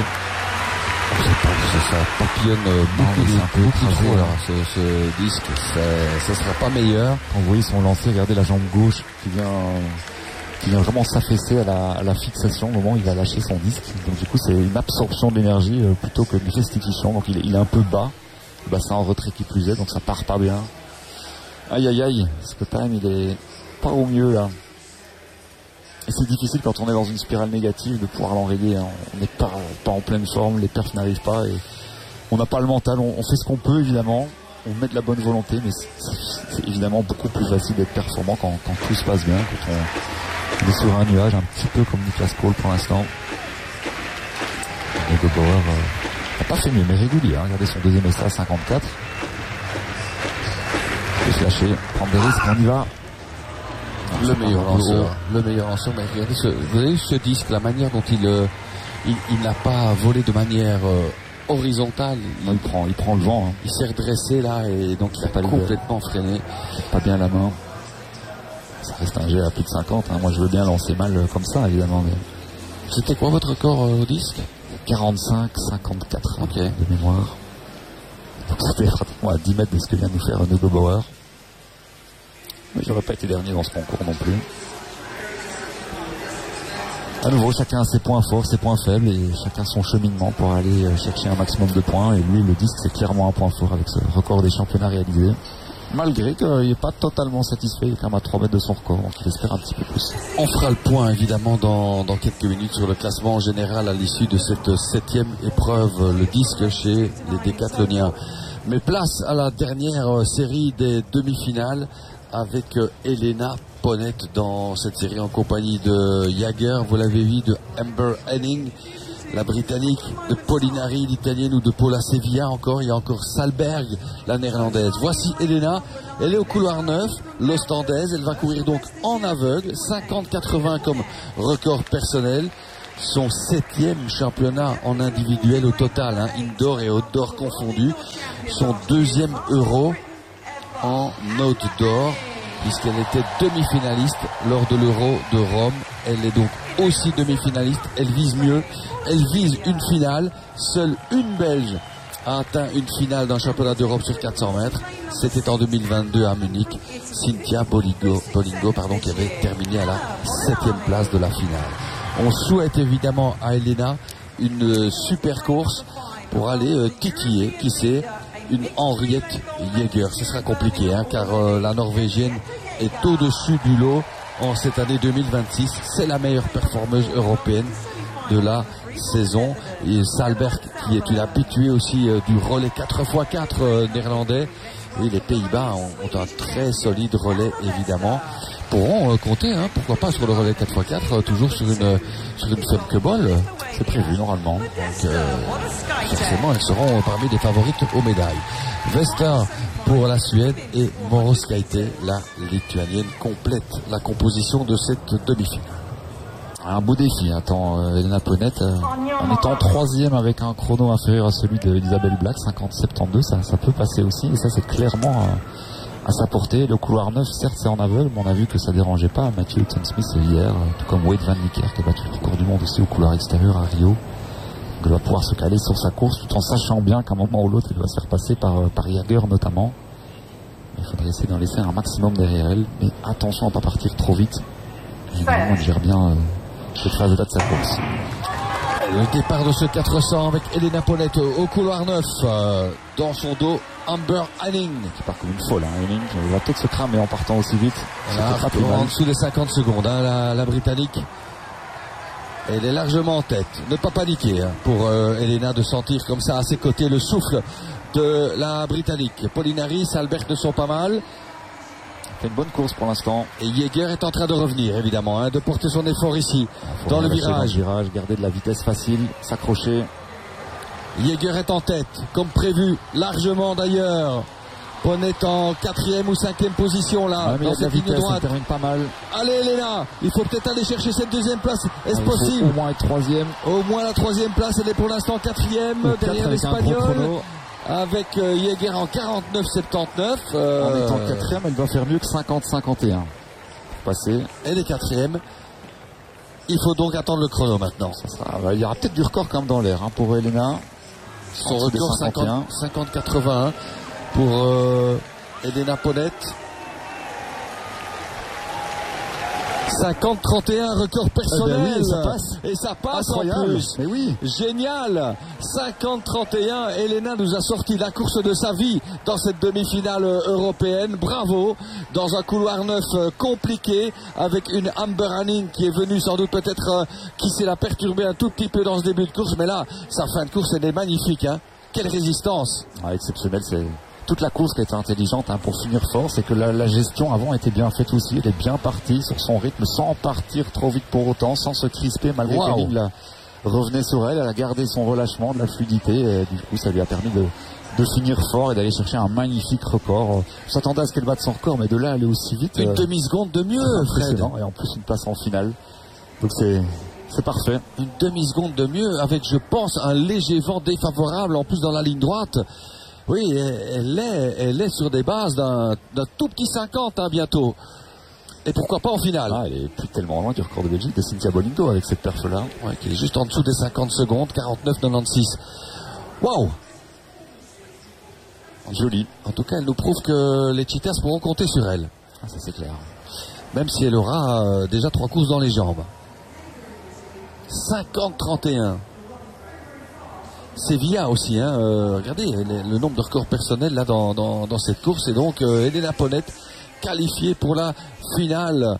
Ça papillonne beaucoup trop là, ce disque. Ça sera pas meilleur. Quand vous voyez son lancer, regardez la jambe gauche qui vient vraiment s'affaisser à la fixation au moment où il va lâcher son disque. Donc du coup c'est une absorption d'énergie plutôt que une restitution. Donc il est un peu bas. Le bassin en retrait qui plus est, donc ça part pas bien. Aïe aïe aïe, Scottheim il est pas au mieux là. Et c'est difficile quand on est dans une spirale négative de pouvoir l'enrayer. Hein. On n'est pas en pleine forme, les perfs n'arrivent pas et on n'a pas le mental. On fait ce qu'on peut évidemment, on met de la bonne volonté, mais c'est évidemment beaucoup plus facile d'être performant quand tout se passe bien, quand on est sur un nuage, un petit peu comme Niklas Cole pour l'instant. Neugebauer n'a pas fait mieux, mais régulier. Hein. Regardez son deuxième essai à 54. Il peut se lâcher, prendre des risques, on y va. Le meilleur lanceur, mais regardez vous avez vu ce disque, la manière dont il n'a pas volé de manière horizontale. Il prend le vent. Hein. Il s'est redressé là et donc il a pas complètement freiné. Pas bien la main. Ça reste un jet à plus de 50. Hein. Moi je veux bien lancer mal comme ça évidemment. Mais... C'était quoi votre record au disque? 45-54 okay. De mémoire. Donc c'était pratiquement à 10 mètres de ce que vient de nous faire Neugebauer. Mais j'aurais pas été dernier dans ce concours non plus. À nouveau, chacun a ses points forts, ses points faibles et chacun son cheminement pour aller chercher un maximum de points. Et lui, le disque, c'est clairement un point fort avec ce record des championnats réalisés. Malgré qu'il n'est pas totalement satisfait, il est quand même à 3 mètres de son record, donc il espère un petit peu plus. On fera le point évidemment dans quelques minutes sur le classement général à l'issue de cette 7e épreuve, le disque chez les décathloniens. Mais place à la dernière série des demi-finales avec Elena Ponnet dans cette série en compagnie de Jager, vous l'avez vu, de Amber Henning, la britannique, de Polinari, l'italienne, ou de Paula Sevilla encore. Il y a encore Salberg, la néerlandaise. Voici Elena, elle est au couloir 9, l'ostendaise, elle va courir donc en aveugle, 50-80 comme record personnel. son 7e championnat en individuel au total, hein, indoor et outdoor confondus. Son 2e Euro en outdoor, puisqu'elle était demi-finaliste lors de l'Euro de Rome. Elle est donc aussi demi-finaliste. Elle vise mieux. Elle vise une finale. Seule une Belge a atteint une finale d'un championnat d'Europe sur 400 mètres. C'était en 2022 à Munich. Cynthia Bolingo, qui avait terminé à la 7e place de la finale. On souhaite évidemment à Elena une super course pour aller titiller, qui sait, une Henriette Jaeger. Ce sera compliqué, hein, car la Norvégienne est au-dessus du lot en cette année 2026. C'est la meilleure performeuse européenne de la saison. Et Salberg, qui est une habituée aussi du relais 4x4 néerlandais. Et les Pays-Bas ont un très solide relais, évidemment. Pourront compter, hein, pourquoi pas, sur le relais 4x4, toujours sur une Femke-Bol. C'est prévu normalement. Donc forcément, elles seront parmi les favorites aux médailles. Vesta pour la Suède et Moroskaite, la Lituanienne, complète la composition de cette demi-finale. Un beau défi, attend Elena Ponette, en étant 3e avec un chrono inférieur à celui d'Isabelle Black, 50-72, ça peut passer aussi, et ça c'est clairement à sa portée. Le couloir 9, certes c'est en aveugle, mais on a vu que ça dérangeait pas Matthew Hutton-Smith hier, tout comme Wade Van Niekerk qui a battu le record du monde aussi au couloir extérieur à Rio. Donc elle va pouvoir se caler sur sa course tout en sachant bien qu'à un moment ou l'autre elle va se faire passer par Jaeger notamment. Il faudrait essayer d'en laisser un maximum derrière elle, mais attention à ne pas partir trop vite. Évidemment elle gère bien cette phase de sa course. Le départ de ce 400 avec Elena Ponette au couloir 9, dans son dos Amber Hanning qui part comme une folle, hein. Hanning va peut-être se cramer en partant aussi vite. En dessous des 50 secondes, hein, la Britannique. Elle est largement en tête. Ne pas paniquer, hein, pour Elena, de sentir comme ça à ses côtés le souffle de la Britannique. Polinari, Salberg ne sont pas mal. Fait une bonne course pour l'instant. Et Jaeger est en train de revenir, évidemment, hein, de porter son effort ici, dans le virage. Garder de la vitesse facile, s'accrocher. Jaeger est en tête, comme prévu, largement d'ailleurs. Ponette en 4e ou 5e position là, dans cette ligne droite. Termine pas mal. Allez Elena, il faut peut-être aller chercher cette 2e place. Est-ce possible? Au moins être 3e. Au moins la 3e place, elle est pour l'instant 4e, derrière l'Espagnol. Avec Jaeger en 49-79. En étant 4e, elle doit faire mieux que 50-51. Passer. Elle est 4e. Il faut donc attendre le chrono maintenant. Il y aura peut-être du record quand même dans l'air, hein, pour Elena. Son record 50-81 pour Elena Ponette. 50-31, record personnel. Oui, ça passe. Et ça passe. Incroyable. En plus. Mais oui. Génial. 50-31. Elena nous a sorti la course de sa vie dans cette demi-finale européenne. Bravo. Dans un couloir 9 compliqué, avec une Amber Hanning qui est venue sans doute peut-être qui s'est la perturber un tout petit peu dans ce début de course. Mais là, sa fin de course, elle est magnifique, hein. Quelle résistance. Exceptionnelle, c'est toute la course qui était intelligente, hein, pour finir fort. C'est que la gestion avant était bien faite aussi. Elle est bien partie sur son rythme sans partir trop vite pour autant, sans se crisper malgré que Henning revenait sur elle. Elle a gardé son relâchement, de la fluidité, et du coup ça lui a permis de finir fort et d'aller chercher un magnifique record. On s'attendait à ce qu'elle batte son record, mais de là aller aussi vite. Une demi-seconde de mieux, Fred. Et en plus une place en finale. Donc c'est parfait. Une demi-seconde de mieux avec, je pense, un léger vent défavorable en plus dans la ligne droite. Oui, elle est sur des bases d'un tout petit 50, hein, bientôt. Et pourquoi pas en finale. Elle est plus tellement loin du record de Belgique de Cynthia Bolingo avec cette perf-là. Ouais, qui est juste en dessous des 50 secondes, 49-96. Waouh! Joli. En tout cas, elle nous prouve que les cheaters pourront compter sur elle. Ça c'est clair. Même si elle aura déjà 3 courses dans les jambes. 50-31. Sevilla aussi, hein, regardez le nombre de records personnels là dans cette course. Et donc Elena Ponette qualifiée pour la finale.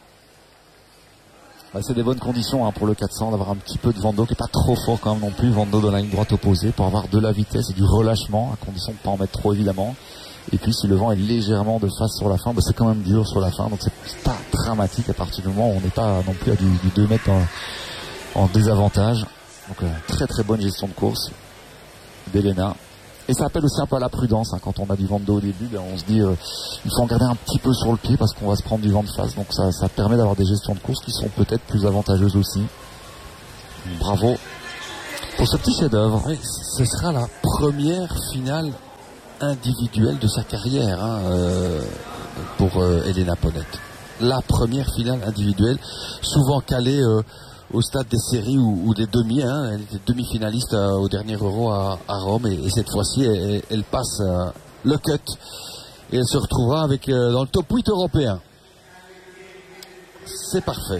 C'est des bonnes conditions, hein, pour le 400, d'avoir un petit peu de vent d'eau qui n'est pas trop fort quand même non plus. Vent d'eau dans la ligne droite opposée pour avoir de la vitesse et du relâchement, à condition de ne pas en mettre trop évidemment. Et puis si le vent est légèrement de face sur la fin, c'est quand même dur sur la fin, donc c'est pas dramatique à partir du moment où on n'est pas non plus à du 2 mètres en désavantage. Donc très très bonne gestion de course d'Elena. Et ça appelle aussi un peu à la prudence, hein, quand on a du vent de dos au début, on se dit il faut en garder un petit peu sur le pied parce qu'on va se prendre du vent de face. Donc ça permet d'avoir des gestions de course qui sont peut-être plus avantageuses aussi. Bravo pour ce petit chef-d'œuvre. Oui, ce sera la première finale individuelle de sa carrière pour Elena Ponnet. La première finale individuelle, souvent calée au stade des séries ou des demi. Elle était demi-finaliste au dernier Euro à Rome et cette fois-ci elle passe le cut et elle se retrouvera avec dans le top 8 européen. C'est parfait.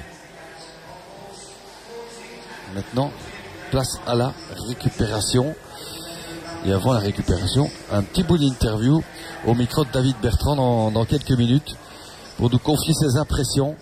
Maintenant, place à la récupération. Et avant la récupération, un petit bout d'interview au micro de David Bertrand dans quelques minutes pour nous confier ses impressions.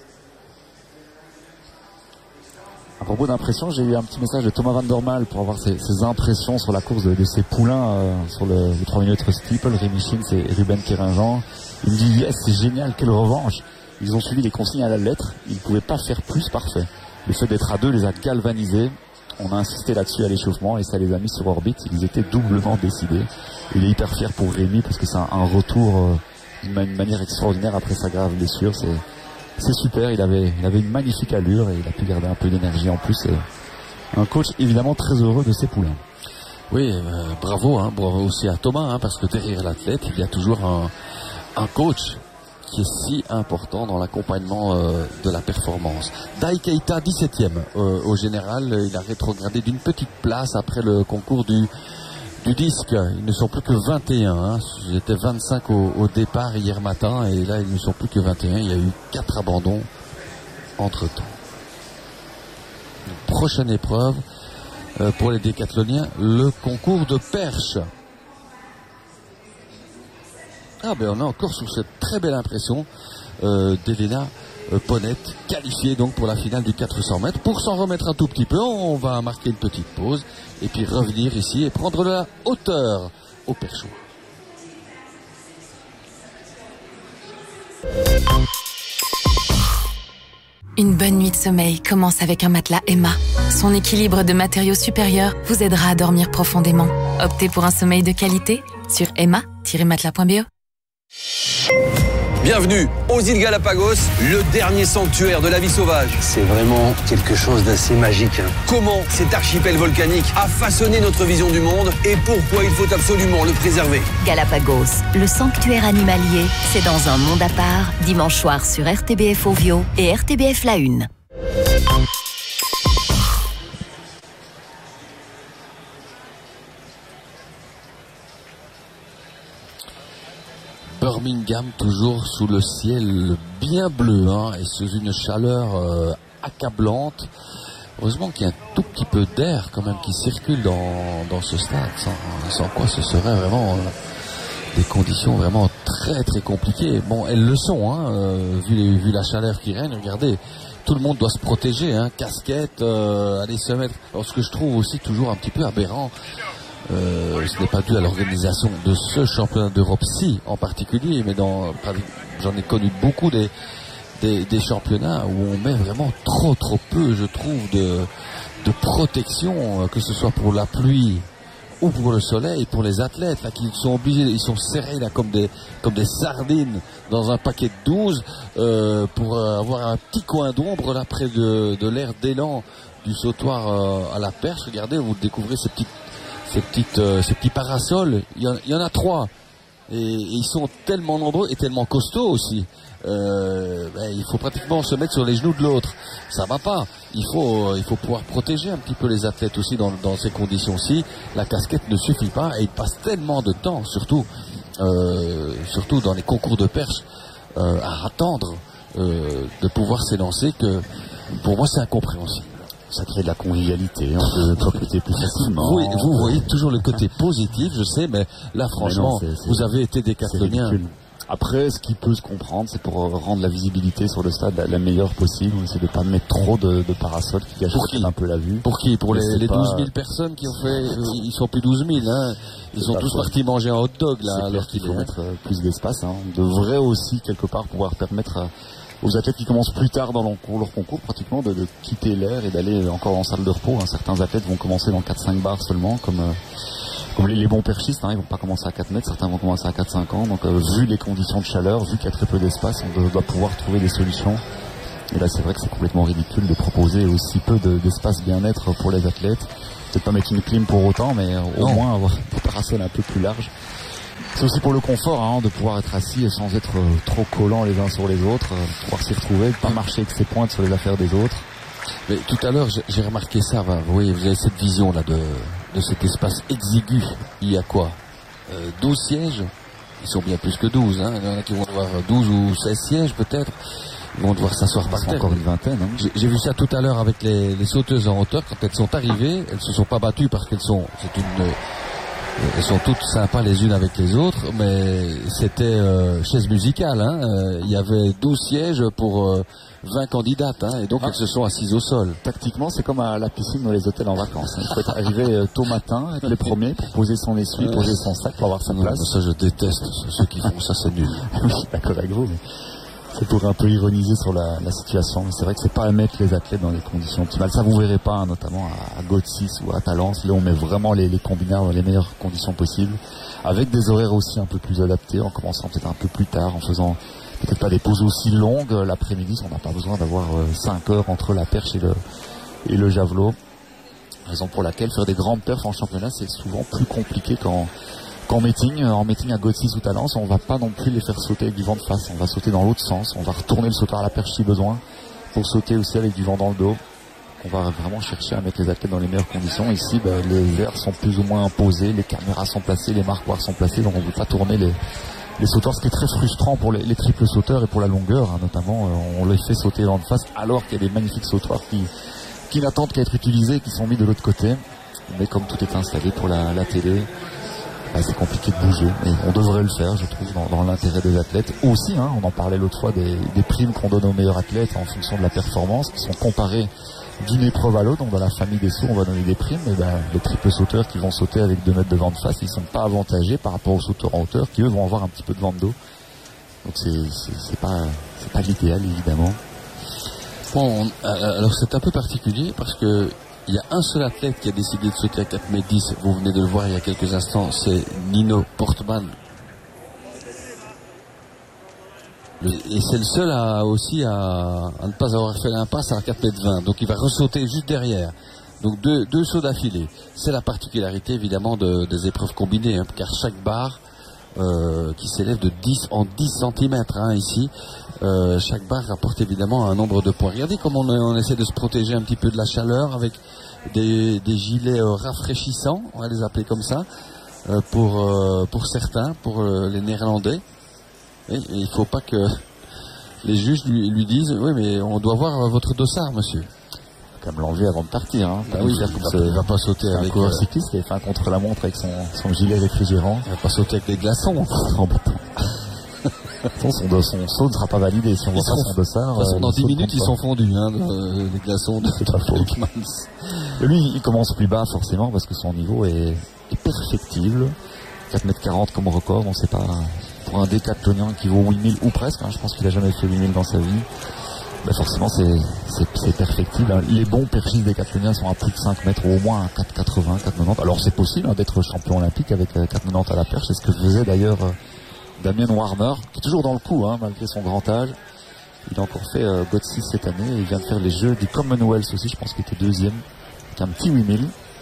À propos d'impressions, j'ai eu un petit message de Thomas Van der Mael pour avoir ses impressions sur la course de ses poulains sur le 3 minutes steeple, Rémi Schintz et Ruben Kéringean. Il me dit yes, c'est génial, quelle revanche. Ils ont suivi les consignes à la lettre, ils ne pouvaient pas faire plus parfait. Le fait d'être à deux les a galvanisés. On a insisté là-dessus à l'échauffement et ça les a mis sur orbite. Ils étaient doublement décidés. Il est hyper fier pour Rémi parce que c'est un retour d'une manière extraordinaire après sa grave blessure. C'est super, il avait une magnifique allure et il a pu garder un peu d'énergie en plus. Et un coach évidemment très heureux de ses poulains. Oui, bravo aussi à Thomas, parce que derrière l'athlète, il y a toujours un coach qui est si important dans l'accompagnement de la performance. Dai Keita, 17e au général, il a rétrogradé d'une petite place après le concours du disque. Ils ne sont plus que 21. Ils étaient 25 au départ hier matin et là ils ne sont plus que 21. Il y a eu 4 abandons entre temps. Prochaine épreuve pour les décathloniens, le concours de perche. On est encore sur cette très belle impression d'Elena Ponnet, qualifiée donc pour la finale du 400 mètres. Pour s'en remettre un tout petit peu, on va marquer une petite pause et puis revenir ici et prendre de la hauteur au perchoir. Une bonne nuit de sommeil commence avec un matelas Emma. Son équilibre de matériaux supérieurs vous aidera à dormir profondément. Optez pour un sommeil de qualité sur emma-matelas.be. Bienvenue aux îles Galapagos, le dernier sanctuaire de la vie sauvage. C'est vraiment quelque chose d'assez magique. Comment cet archipel volcanique a façonné notre vision du monde et pourquoi il faut absolument le préserver. Galapagos, le sanctuaire animalier, c'est dans un monde à part, dimanche soir sur RTBF Ovio et RTBF La Une. Birmingham toujours sous le ciel bien bleu et sous une chaleur accablante. Heureusement qu'il y a un tout petit peu d'air quand même qui circule dans ce stade, sans quoi ce serait vraiment des conditions vraiment très très compliquées. Bon, elles le sont, vu la chaleur qui règne. Regardez, tout le monde doit se protéger, casquette, aller se mettre. Alors, ce que je trouve aussi toujours un petit peu aberrant, ce n'est pas dû à l'organisation de ce championnat d'Europe-ci en particulier, mais j'en ai connu beaucoup des championnats où on met vraiment trop peu, je trouve, de protection, que ce soit pour la pluie ou pour le soleil, pour les athlètes là qui sont obligés, ils sont serrés là comme des sardines dans un paquet de 12 pour avoir un petit coin d'ombre là près de l'aire d'élan du sautoir à la perche. Regardez, vous découvrez ces petits parasols, il y en a 3 et ils sont tellement nombreux et tellement costauds aussi. Il faut pratiquement se mettre sur les genoux de l'autre, ça va pas. Il faut pouvoir protéger un petit peu les athlètes aussi dans ces conditions-ci. La casquette ne suffit pas et ils passent tellement de temps, surtout dans les concours de perche, à attendre de pouvoir s'élancer, que pour moi c'est incompréhensible. Ça crée de la convivialité, on peut compléter plus facilement. Vous voyez toujours le côté positif, je sais, mais là franchement, vous avez été décathlonien. Après, ce qui peut se comprendre, c'est pour rendre la visibilité sur le stade la meilleure possible. C'est de ne pas mettre trop de parasols qui gâchent un peu la vue. Pour qui? Pour les 12 000 personnes qui ont fait... Ils sont plus 12 000, Ils sont tous partis manger un hot dog, là. Alors qu'il faut mettre plus d'espace, On devrait aussi, quelque part, pouvoir permettre aux athlètes qui commencent plus tard dans leur concours, pratiquement, de quitter l'air et d'aller encore en salle de repos. Certains athlètes vont commencer dans 4-5 bars seulement, comme les bons perchistes, ils vont pas commencer à 4 mètres, certains vont commencer à 4-5 ans. Donc vu les conditions de chaleur, vu qu'il y a très peu d'espace, on doit pouvoir trouver des solutions Et là, c'est vrai que c'est complètement ridicule de proposer aussi peu d'espace bien-être pour les athlètes. Peut-être pas mettre une clim pour autant, mais au moins avoir des parasols un peu plus larges. C'est aussi pour le confort, hein, de pouvoir être assis et sans être trop collants les uns sur les autres, pouvoir s'y retrouver, de pas marcher avec ses pointes sur les affaires des autres. Mais tout à l'heure, j'ai remarqué ça. Vous voyez, vous avez cette vision là de cet espace exigu. Il y a quoi 12 sièges. Ils sont bien plus que 12. Hein. Il y en a qui vont devoir 12 ou 16 sièges peut-être. Ils vont devoir s'asseoir par terre. Encore une vingtaine. Hein. J'ai vu ça tout à l'heure avec les sauteuses en hauteur. Quand elles sont arrivées, elles se sont pas battues parce qu'elles sont toutes sympas les unes avec les autres, mais c'était chaise musicale. Hein. Il y avait 12 sièges pour 20 candidates, hein, et donc elles se sont assises au sol. Tactiquement, c'est comme à la piscine dans les hôtels en vacances. Il faut être arrivé tôt matin, être les premiers pour poser son essuie, poser son sac pour avoir sa place. Ça, je déteste ceux qui font ça, c'est nul. Oui, d'accord avec vous, mais c'est pour un peu ironiser sur la situation. C'est vrai que c'est pas à mettre les athlètes dans des conditions optimales. Ça, vous verrez pas, hein, notamment à Gotsis ou à Talence. Là, on met vraiment les combinards dans les meilleures conditions possibles, avec des horaires aussi un peu plus adaptés, en commençant peut-être un peu plus tard, en faisant peut-être pas des pauses aussi longues l'après-midi. On n'a pas besoin d'avoir 5 heures entre la perche et le javelot. Raison pour laquelle faire des grandes perfs en championnat, c'est souvent plus compliqué qu'en meeting. En meeting à Gotsis ou Talence, on va pas non plus les faire sauter avec du vent de face. On va sauter dans l'autre sens. On va retourner le sauteur à la perche si besoin, pour sauter aussi avec du vent dans le dos. On va vraiment chercher à mettre les athlètes dans les meilleures conditions. Ici, les airs sont plus ou moins posés, les caméras sont placées, les marquoirs sont placés, donc on ne veut pas tourner les sauteurs, ce qui est très frustrant pour les triples sauteurs et pour la longueur, hein, notamment. On les fait sauter dans le face alors qu'il y a des magnifiques sauteurs qui n'attendent qu'à être utilisés et qui sont mis de l'autre côté. Mais comme tout est installé pour la télé, c'est compliqué de bouger. Et on devrait le faire, je trouve, dans l'intérêt des athlètes. Aussi, hein, on en parlait l'autre fois, des primes qu'on donne aux meilleurs athlètes en fonction de la performance, qui sont comparées d'une épreuve à l'autre. Donc dans la famille des sauts, on va donner des primes. Et les triples sauteurs qui vont sauter avec 2 mètres de vent de face, ils ne sont pas avantagés par rapport aux sauteurs en hauteur qui eux vont avoir un petit peu de vent de dos. Donc c'est pas l'idéal, évidemment. Bon, alors c'est un peu particulier parce que il y a un seul athlète qui a décidé de sauter à 4,10 m. Vous venez de le voir il y a quelques instants, c'est Nino Portman. Et c'est le seul à ne pas avoir fait l'impasse à 4,20 m. Donc il va ressauter juste derrière. Donc deux sauts d'affilée. C'est la particularité évidemment des épreuves combinées, hein, car chaque barre qui s'élève de 10 cm hein, ici, chaque barre rapporte évidemment un nombre de points. Regardez comment on essaie de se protéger un petit peu de la chaleur avec des gilets rafraîchissants, on va les appeler comme ça, pour certains, pour les Néerlandais. Et il ne faut pas que les juges lui disent « Oui, mais on doit voir votre dossard, monsieur ». Quand même l'enlever avant de partir. Hein. Oui, il ne va pas sauter avec... Un coureur cycliste qui a fait un contre-la-montre avec son gilet réfrigérant. Il ne va pas sauter avec des glaçons. Son saut ne sera pas validé si on voit pas son dossard. Dans 10 minutes, ils sont fondus, hein, les glaçons de Ekmans. Lui, il commence plus bas forcément parce que son niveau est perfectible. 4,40 m comme record, on ne sait pas... Pour un décathlonien qui vaut 8000 ou presque, hein, je pense qu'il n'a jamais fait 8000 dans sa vie, forcément c'est perfectible. Hein. Les bons perchistes décathloniens sont à plus de 5 mètres, au moins à 4,80, 4,90. Alors c'est possible hein, d'être champion olympique avec 4,90 à la perche, c'est ce que faisait d'ailleurs Damien Warner, qui est toujours dans le coup, hein, malgré son grand âge. Il a encore fait Gotsis cette année, et il vient de faire les Jeux du Commonwealth aussi, je pense qu'il était 2e, avec un petit 8000.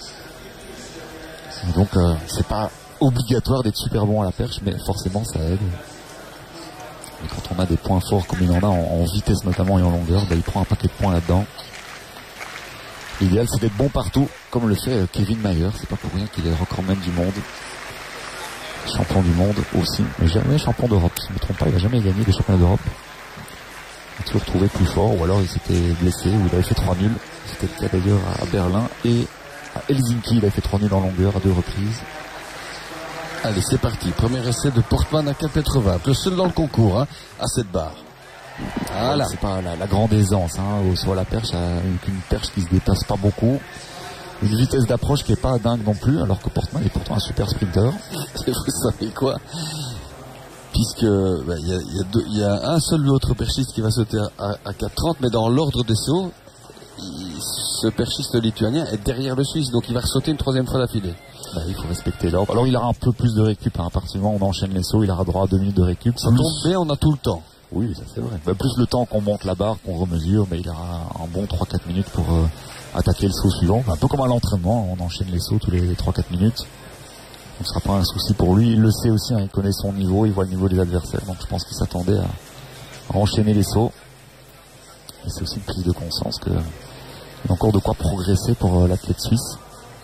Et donc c'est pas obligatoire d'être super bon à la perche, mais forcément ça aide. Et quand on a des points forts comme il en a en vitesse notamment et en longueur, il prend un paquet de points là-dedans. L'idéal c'est d'être bon partout, comme le fait Kevin Mayer. C'est pas pour rien qu'il est le recordman du monde, champion du monde aussi, mais jamais champion d'Europe. Si je ne me trompe pas, il n'a jamais gagné des championnats d'Europe. Il a toujours trouvé plus fort, ou alors il s'était blessé, ou il avait fait 3 nuls. C'était le cas d'ailleurs à Berlin et à Helsinki. Il avait fait 3 nuls en longueur à 2 reprises. Allez, c'est parti. Premier essai de Portman à 4,80. Le seul dans le concours, hein, à cette barre. Voilà. C'est pas la grande aisance, hein, sur la perche, une perche qui se déplace pas beaucoup. Une vitesse d'approche qui est pas dingue non plus, alors que Portman est pourtant un super sprinter. Vous savez quoi? Puisque il y a un seul autre perchiste qui va sauter à 4,30, mais dans l'ordre des sauts, ce perchiste lituanien est derrière le Suisse, donc il va ressauter une 3e fois d'affilée. Il faut respecter l'ordre. Alors il aura un peu plus de récup, hein. À partir du moment où on enchaîne les sauts, il aura droit à 2 minutes de récup. Ça tombe bien, on a tout le temps. Oui, ça c'est vrai. Bah, plus le temps qu'on monte la barre, qu'on remesure, il aura un bon 3-4 minutes pour attaquer le saut suivant. Un peu comme à l'entraînement, on enchaîne les sauts tous les 3-4 minutes. Donc ce sera pas un souci pour lui. Il le sait aussi, il connaît son niveau, il voit le niveau des adversaires. Donc je pense qu'il s'attendait à enchaîner les sauts. Et c'est aussi une prise de conscience qu'il y a encore de quoi progresser pour l'athlète suisse.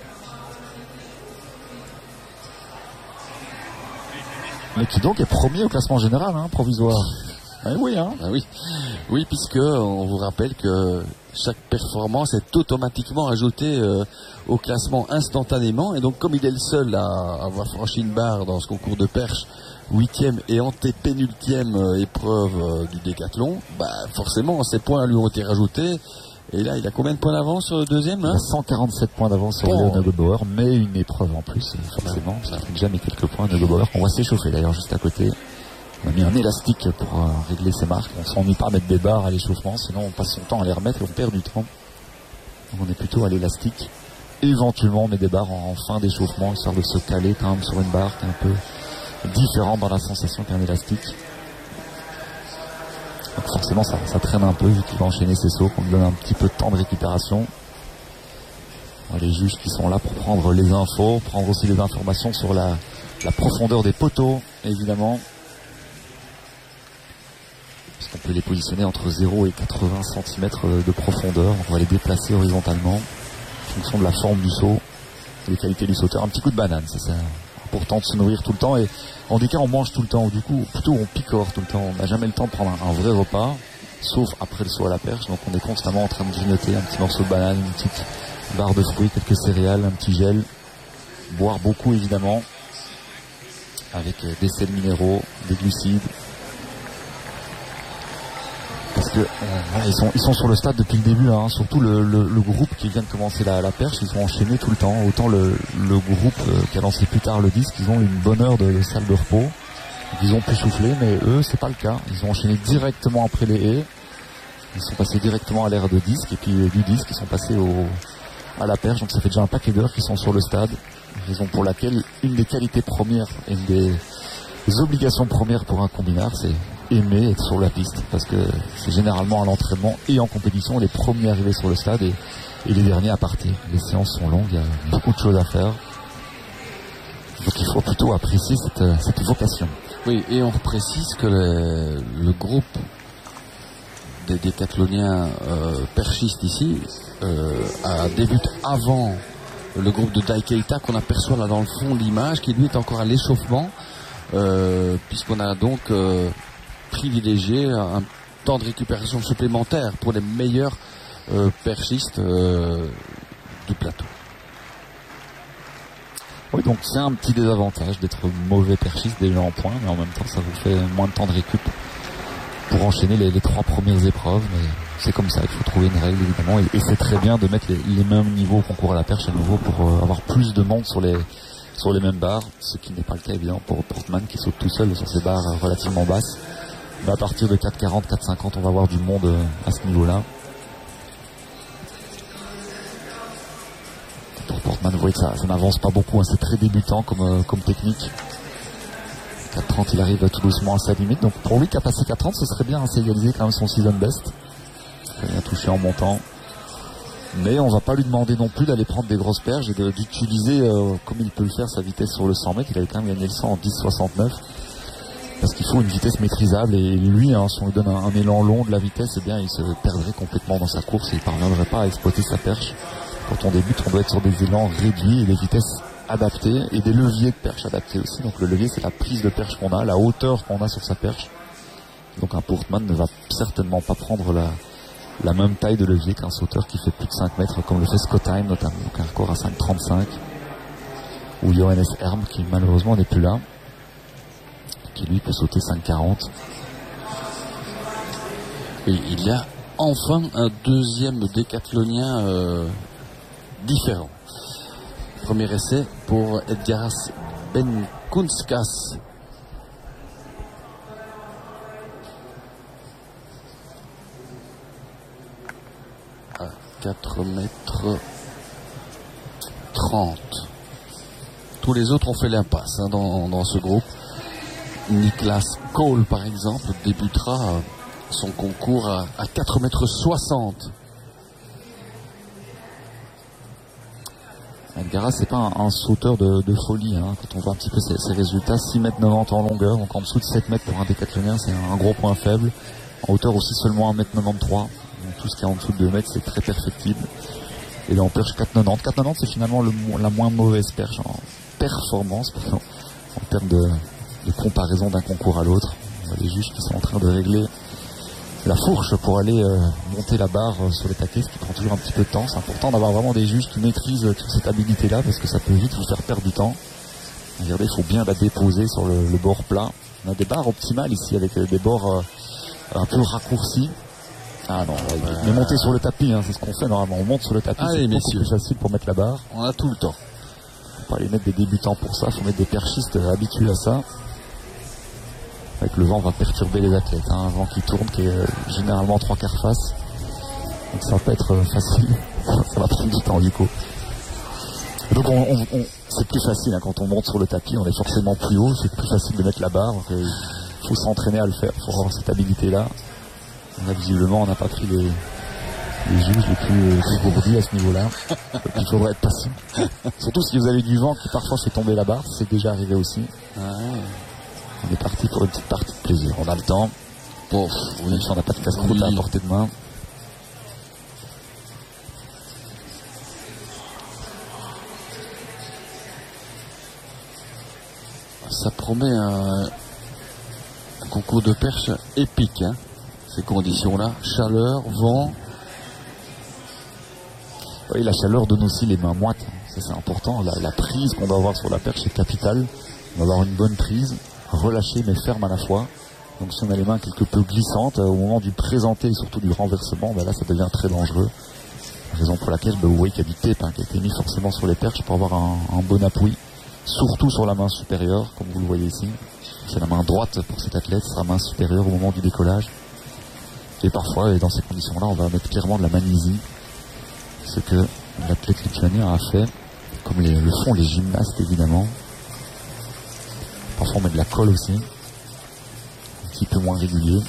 Mais qui donc est premier au classement général, provisoire. Ah oui, oui, puisque on vous rappelle que chaque performance est automatiquement ajoutée au classement instantanément, et donc comme il est le seul à avoir franchi une barre dans ce concours de perche, 8e et antépénultième épreuve du décathlon, forcément ces points lui ont été rajoutés. Et là, il a combien de points d'avance sur le deuxième, Il a 147 points d'avance sur Léo Neugebauer, mais une épreuve en plus, forcément. Ça fait déjà mis quelques points. Neugebauer, on va s'échauffer d'ailleurs juste à côté. On a mis un élastique pour régler ses marques. On ne s'ennuie pas à mettre des barres à l'échauffement, sinon on passe son temps à les remettre et on perd du temps. Donc on est plutôt à l'élastique. Éventuellement, on met des barres en fin d'échauffement, histoire de se caler quand même sur une barre qui est un peu différente dans la sensation qu'un élastique. Donc forcément ça traîne un peu vu qu'il va enchaîner ses sauts, qu'on lui donne un petit peu de temps de récupération. Les juges qui sont là pour prendre les infos, prendre aussi les informations sur la profondeur des poteaux, évidemment. Parce qu'on peut les positionner entre 0 et 80 cm de profondeur. On va les déplacer horizontalement en fonction de la forme du saut, des qualités du sauteur. Un petit coup de banane, c'est important de se nourrir tout le temps. Et en des cas, on mange tout le temps, ou du coup, plutôt on picore tout le temps. On n'a jamais le temps de prendre un vrai repas, sauf après le saut à la perche. Donc on est constamment en train de grignoter un petit morceau de banane, une petite barre de fruits, quelques céréales, un petit gel. Boire beaucoup, évidemment, avec des sels minéraux, des glucides. Parce que ils sont sur le stade depuis le début, surtout le groupe qui vient de commencer la perche, ils ont enchaîné tout le temps. Autant le groupe qui a lancé plus tard le disque, ils ont une bonne heure de salle de repos. Ils ont pu souffler, mais eux, c'est pas le cas. Ils ont enchaîné directement après les haies. Ils sont passés directement à l'ère de disque, et puis du disque, ils sont passés à la perche. Donc ça fait déjà un paquet d'heures qu'ils sont sur le stade. Raison pour laquelle une des qualités premières et une des obligations premières pour un combinard, c'est aimer être sur la piste, parce que c'est généralement à l'entraînement et en compétition les premiers arrivés sur le stade et les derniers à partir. Les séances sont longues, il y a beaucoup de choses à faire, donc il faut plutôt apprécier cette vocation. Oui, et on précise que le groupe des décathloniens perchistes ici débute avant le groupe de Dai Keita qu'on aperçoit là dans le fond de l'image, qui lui est encore à l'échauffement, puisqu'on a donc privilégié un temps de récupération supplémentaire pour les meilleurs perchistes du plateau. Oui, donc c'est un petit désavantage d'être mauvais perchiste déjà en point, mais en même temps ça vous fait moins de temps de récup pour enchaîner les 3 premières épreuves. Mais c'est comme ça, il faut trouver une règle évidemment, et c'est très bien de mettre les mêmes niveaux au concours à la perche à nouveau pour avoir plus de monde sur les mêmes barres, ce qui n'est pas le cas évidemment pour Portman qui saute tout seul sur ces barres relativement basses. Mais à partir de 4,40, 4,50, on va avoir du monde à ce niveau-là. Pour Portman, vous voyez que ça n'avance pas beaucoup, c'est très débutant comme technique. 4,30, il arrive tout doucement à sa limite. Donc pour lui qui a passé 4,30, ce serait bien, c'est égaliser quand même son season best. Très bien touché en montant. Mais on va pas lui demander non plus d'aller prendre des grosses perches et d'utiliser comme il peut le faire sa vitesse sur le 100 mètres. Il avait quand même gagné le 100 en 10,69. Parce qu'il faut une vitesse maîtrisable, et lui, si on lui donne un élan long de la vitesse, eh bien il se perdrait complètement dans sa course et il ne parviendrait pas à exploiter sa perche. Quand on débute, on doit être sur des élans réduits et des vitesses adaptées et des leviers de perche adaptés aussi. Donc le levier, c'est la prise de perche qu'on a, la hauteur qu'on a sur sa perche. Donc un Portman ne va certainement pas prendre la même taille de levier qu'un sauteur qui fait plus de 5 mètres, comme le fait Scottheim notamment, donc un record à 5,35, ou Johannes Herm qui malheureusement n'est plus là, qui lui peut sauter 5,40. Et il y a enfin un deuxième décathlonien différent. Premier essai pour Edgaras Benkunskas. À 4 mètres 30. Tous les autres ont fait l'impasse dans ce groupe. Niklas Cole, par exemple, débutera son concours à 4,60 m. Algara, c'est pas un sauteur de folie, hein. Quand on voit un petit peu ses résultats, 6,90 m en longueur, donc en dessous de 7 m pour un décathlonien, c'est un gros point faible. En hauteur aussi seulement 1,93 m, donc tout ce qui est en dessous de 2 m, c'est très perfectible. Et là, on perche 4,90. 4,90, c'est finalement la moins mauvaise perche en performance, en termes de comparaison d'un concours à l'autre. On a les juges qui sont en train de régler la fourche pour aller monter la barre sur les taquets, ce qui prend toujours un petit peu de temps. C'est important d'avoir vraiment des juges qui maîtrisent toute cette habilité-là, parce que ça peut vite vous faire perdre du temps. Regardez, il faut bien la déposer sur le bord plat. On a des barres optimales ici, avec des bords un peu raccourcis. Ah non, mais monter sur le tapis, hein, c'est ce qu'on fait normalement. On monte sur le tapis, c'est beaucoup plus facile pour mettre la barre. On a tout le temps. Faut pas aller mettre des débutants pour ça, faut mettre des perchistes habitués à ça. Avec le vent, on va perturber les athlètes, hein. Un vent qui tourne, qui est généralement 3/4 face. Donc ça va pas être facile. Ça va prendre du temps du coup. Et donc c'est plus facile, hein, quand on monte sur le tapis, on est forcément plus haut, c'est plus facile de mettre la barre. Il faut s'entraîner à le faire, il faut avoir cette habilité-là. Là, visiblement, on n'a pas pris les juges les plus gourdis à ce niveau-là. Il faudrait être patient. Surtout si vous avez du vent qui parfois fait tomber la barre, c'est déjà arrivé aussi. On est parti pour une petite partie de plaisir. On a le temps. Bon, même si on n'a pas de casse-croûte à portée de main. Ça promet un concours de perche épique, hein, ces conditions-là. Chaleur, vent. Oui, la chaleur donne aussi les mains moites. Ça, c'est important. La prise qu'on doit avoir sur la perche est capitale. On va avoir une bonne prise, relâchée mais ferme à la fois. Donc si on a les mains quelque peu glissantes, au moment du présenté et surtout du renversement, là ça devient très dangereux. Raison pour laquelle vous voyez qu'il y a du tape, hein, qui a été mis forcément sur les perches pour avoir un bon appui. Surtout sur la main supérieure, comme vous le voyez ici. C'est la main droite pour cet athlète, c'est la main supérieure au moment du décollage. Et parfois, dans ces conditions-là, on va mettre clairement de la magnésie. Ce que l'athlète lituanien a fait, comme le font les gymnastes évidemment. Parfois on met de la colle aussi, un petit peu moins régulier.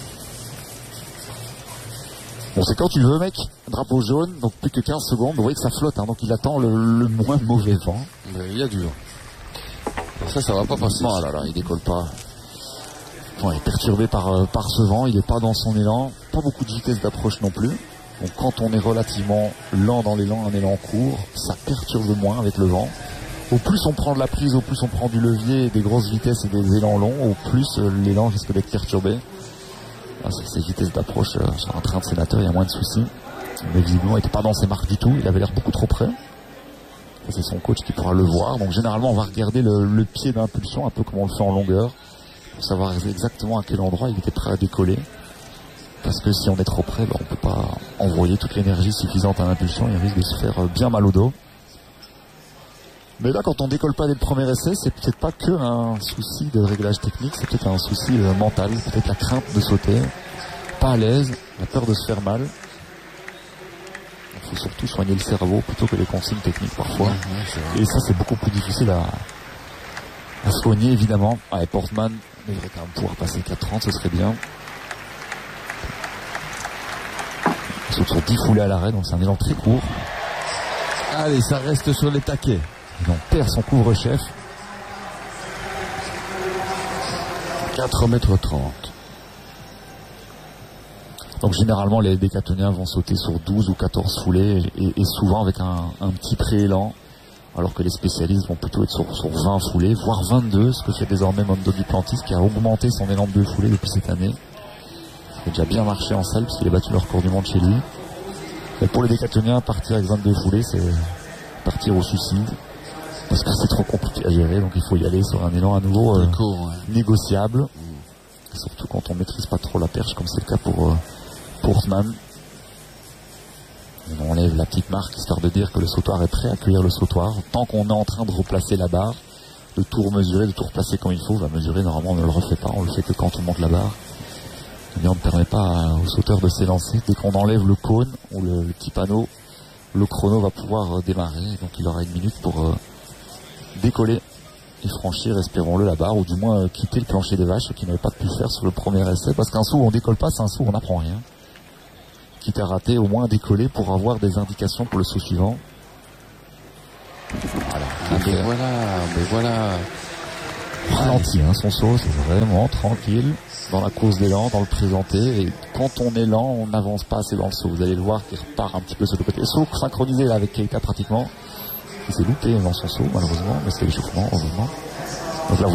Bon, c'est quand tu veux, mec. Drapeau jaune, donc plus que 15 secondes. Vous voyez que ça flotte, hein, donc il attend le moins mauvais vent. Il y a du vent. Ça va pas passer. Oh là là, il décolle pas. Bon, il est perturbé par ce vent, il n'est pas dans son élan, pas beaucoup de vitesse d'approche non plus. Donc quand on est relativement lent dans l'élan, un élan court, ça perturbe moins avec le vent. Au plus on prend de la prise, au plus on prend du levier, des grosses vitesses et des élans longs, au plus l'élan risque d'être perturbé. Là, sur ces vitesses d'approche, sur un train de sénateur, il y a moins de soucis. Mais visiblement, il n'était pas dans ses marques du tout, il avait l'air beaucoup trop près. C'est son coach qui pourra le voir. Donc généralement, on va regarder le pied d'impulsion, un peu comme on le fait en longueur, pour savoir exactement à quel endroit il était prêt à décoller. Parce que si on est trop près, on ne peut pas envoyer toute l'énergie suffisante à l'impulsion, il risque de se faire bien mal au dos. Mais là, quand on décolle pas dès le premier essai, c'est peut-être pas que un souci de réglage technique, c'est peut-être un souci mental, peut-être la crainte de sauter, pas à l'aise, la peur de se faire mal. Il faut surtout soigner le cerveau plutôt que les consignes techniques parfois. Et ça, c'est beaucoup plus difficile à soigner, évidemment. Et Portman devrait quand même pouvoir passer 4,30, ce serait bien. Il saute sur 10 foulées à l'arrêt, donc c'est un élan très court. Allez, ça reste sur les taquets. Il en perd son couvre-chef. 4,30 m. Donc généralement les décathloniens vont sauter sur 12 ou 14 foulées et souvent avec un petit préélan, alors que les spécialistes vont plutôt être sur 20 foulées, voire 22, ce que fait désormais Mondo Duplantis, qui a augmenté son élan de 2 foulées depuis cette année. Il a déjà bien marché en salle puisqu'il a battu le record du monde chez lui. Et pour les décathloniens, partir avec 22 foulées, c'est partir au suicide, parce que c'est trop compliqué à gérer, donc il faut y aller sur un élan à nouveau négociable, surtout quand on maîtrise pas trop la perche, comme c'est le cas pour Portman. On enlève la petite marque histoire de dire que le sautoir est prêt à accueillir le sautoir. Tant qu'on est en train de replacer la barre, de tout remesurer, de tout replacer comme il faut, va mesurer, normalement on ne le refait pas, on le fait que quand on monte la barre. Et bien on ne permet pas au sauteur de s'élancer. Dès qu'on enlève le cône ou le petit panneau, le chrono va pouvoir démarrer, donc il aura 1 minute pour décoller et franchir, espérons-le, la barre, ou du moins quitter le plancher des vaches, ce qu'il n'avait pas pu faire sur le premier essai, parce qu'un saut où on décolle pas, c'est un saut où on n'apprend rien. Quitte à rater, au moins décoller pour avoir des indications pour le saut suivant. Voilà. Mais voilà. Ralenti, hein, son saut, c'est vraiment tranquille, dans la course d'élan, dans le présenté, et quand on est lent, on n'avance pas assez dans le saut. Vous allez le voir qu'il repart un petit peu sur le côté. Saut synchronisé là, avec Keita pratiquement. Il s'est loupé dans son saut, malheureusement, mais c'est l'échauffement, heureusement. Donc là,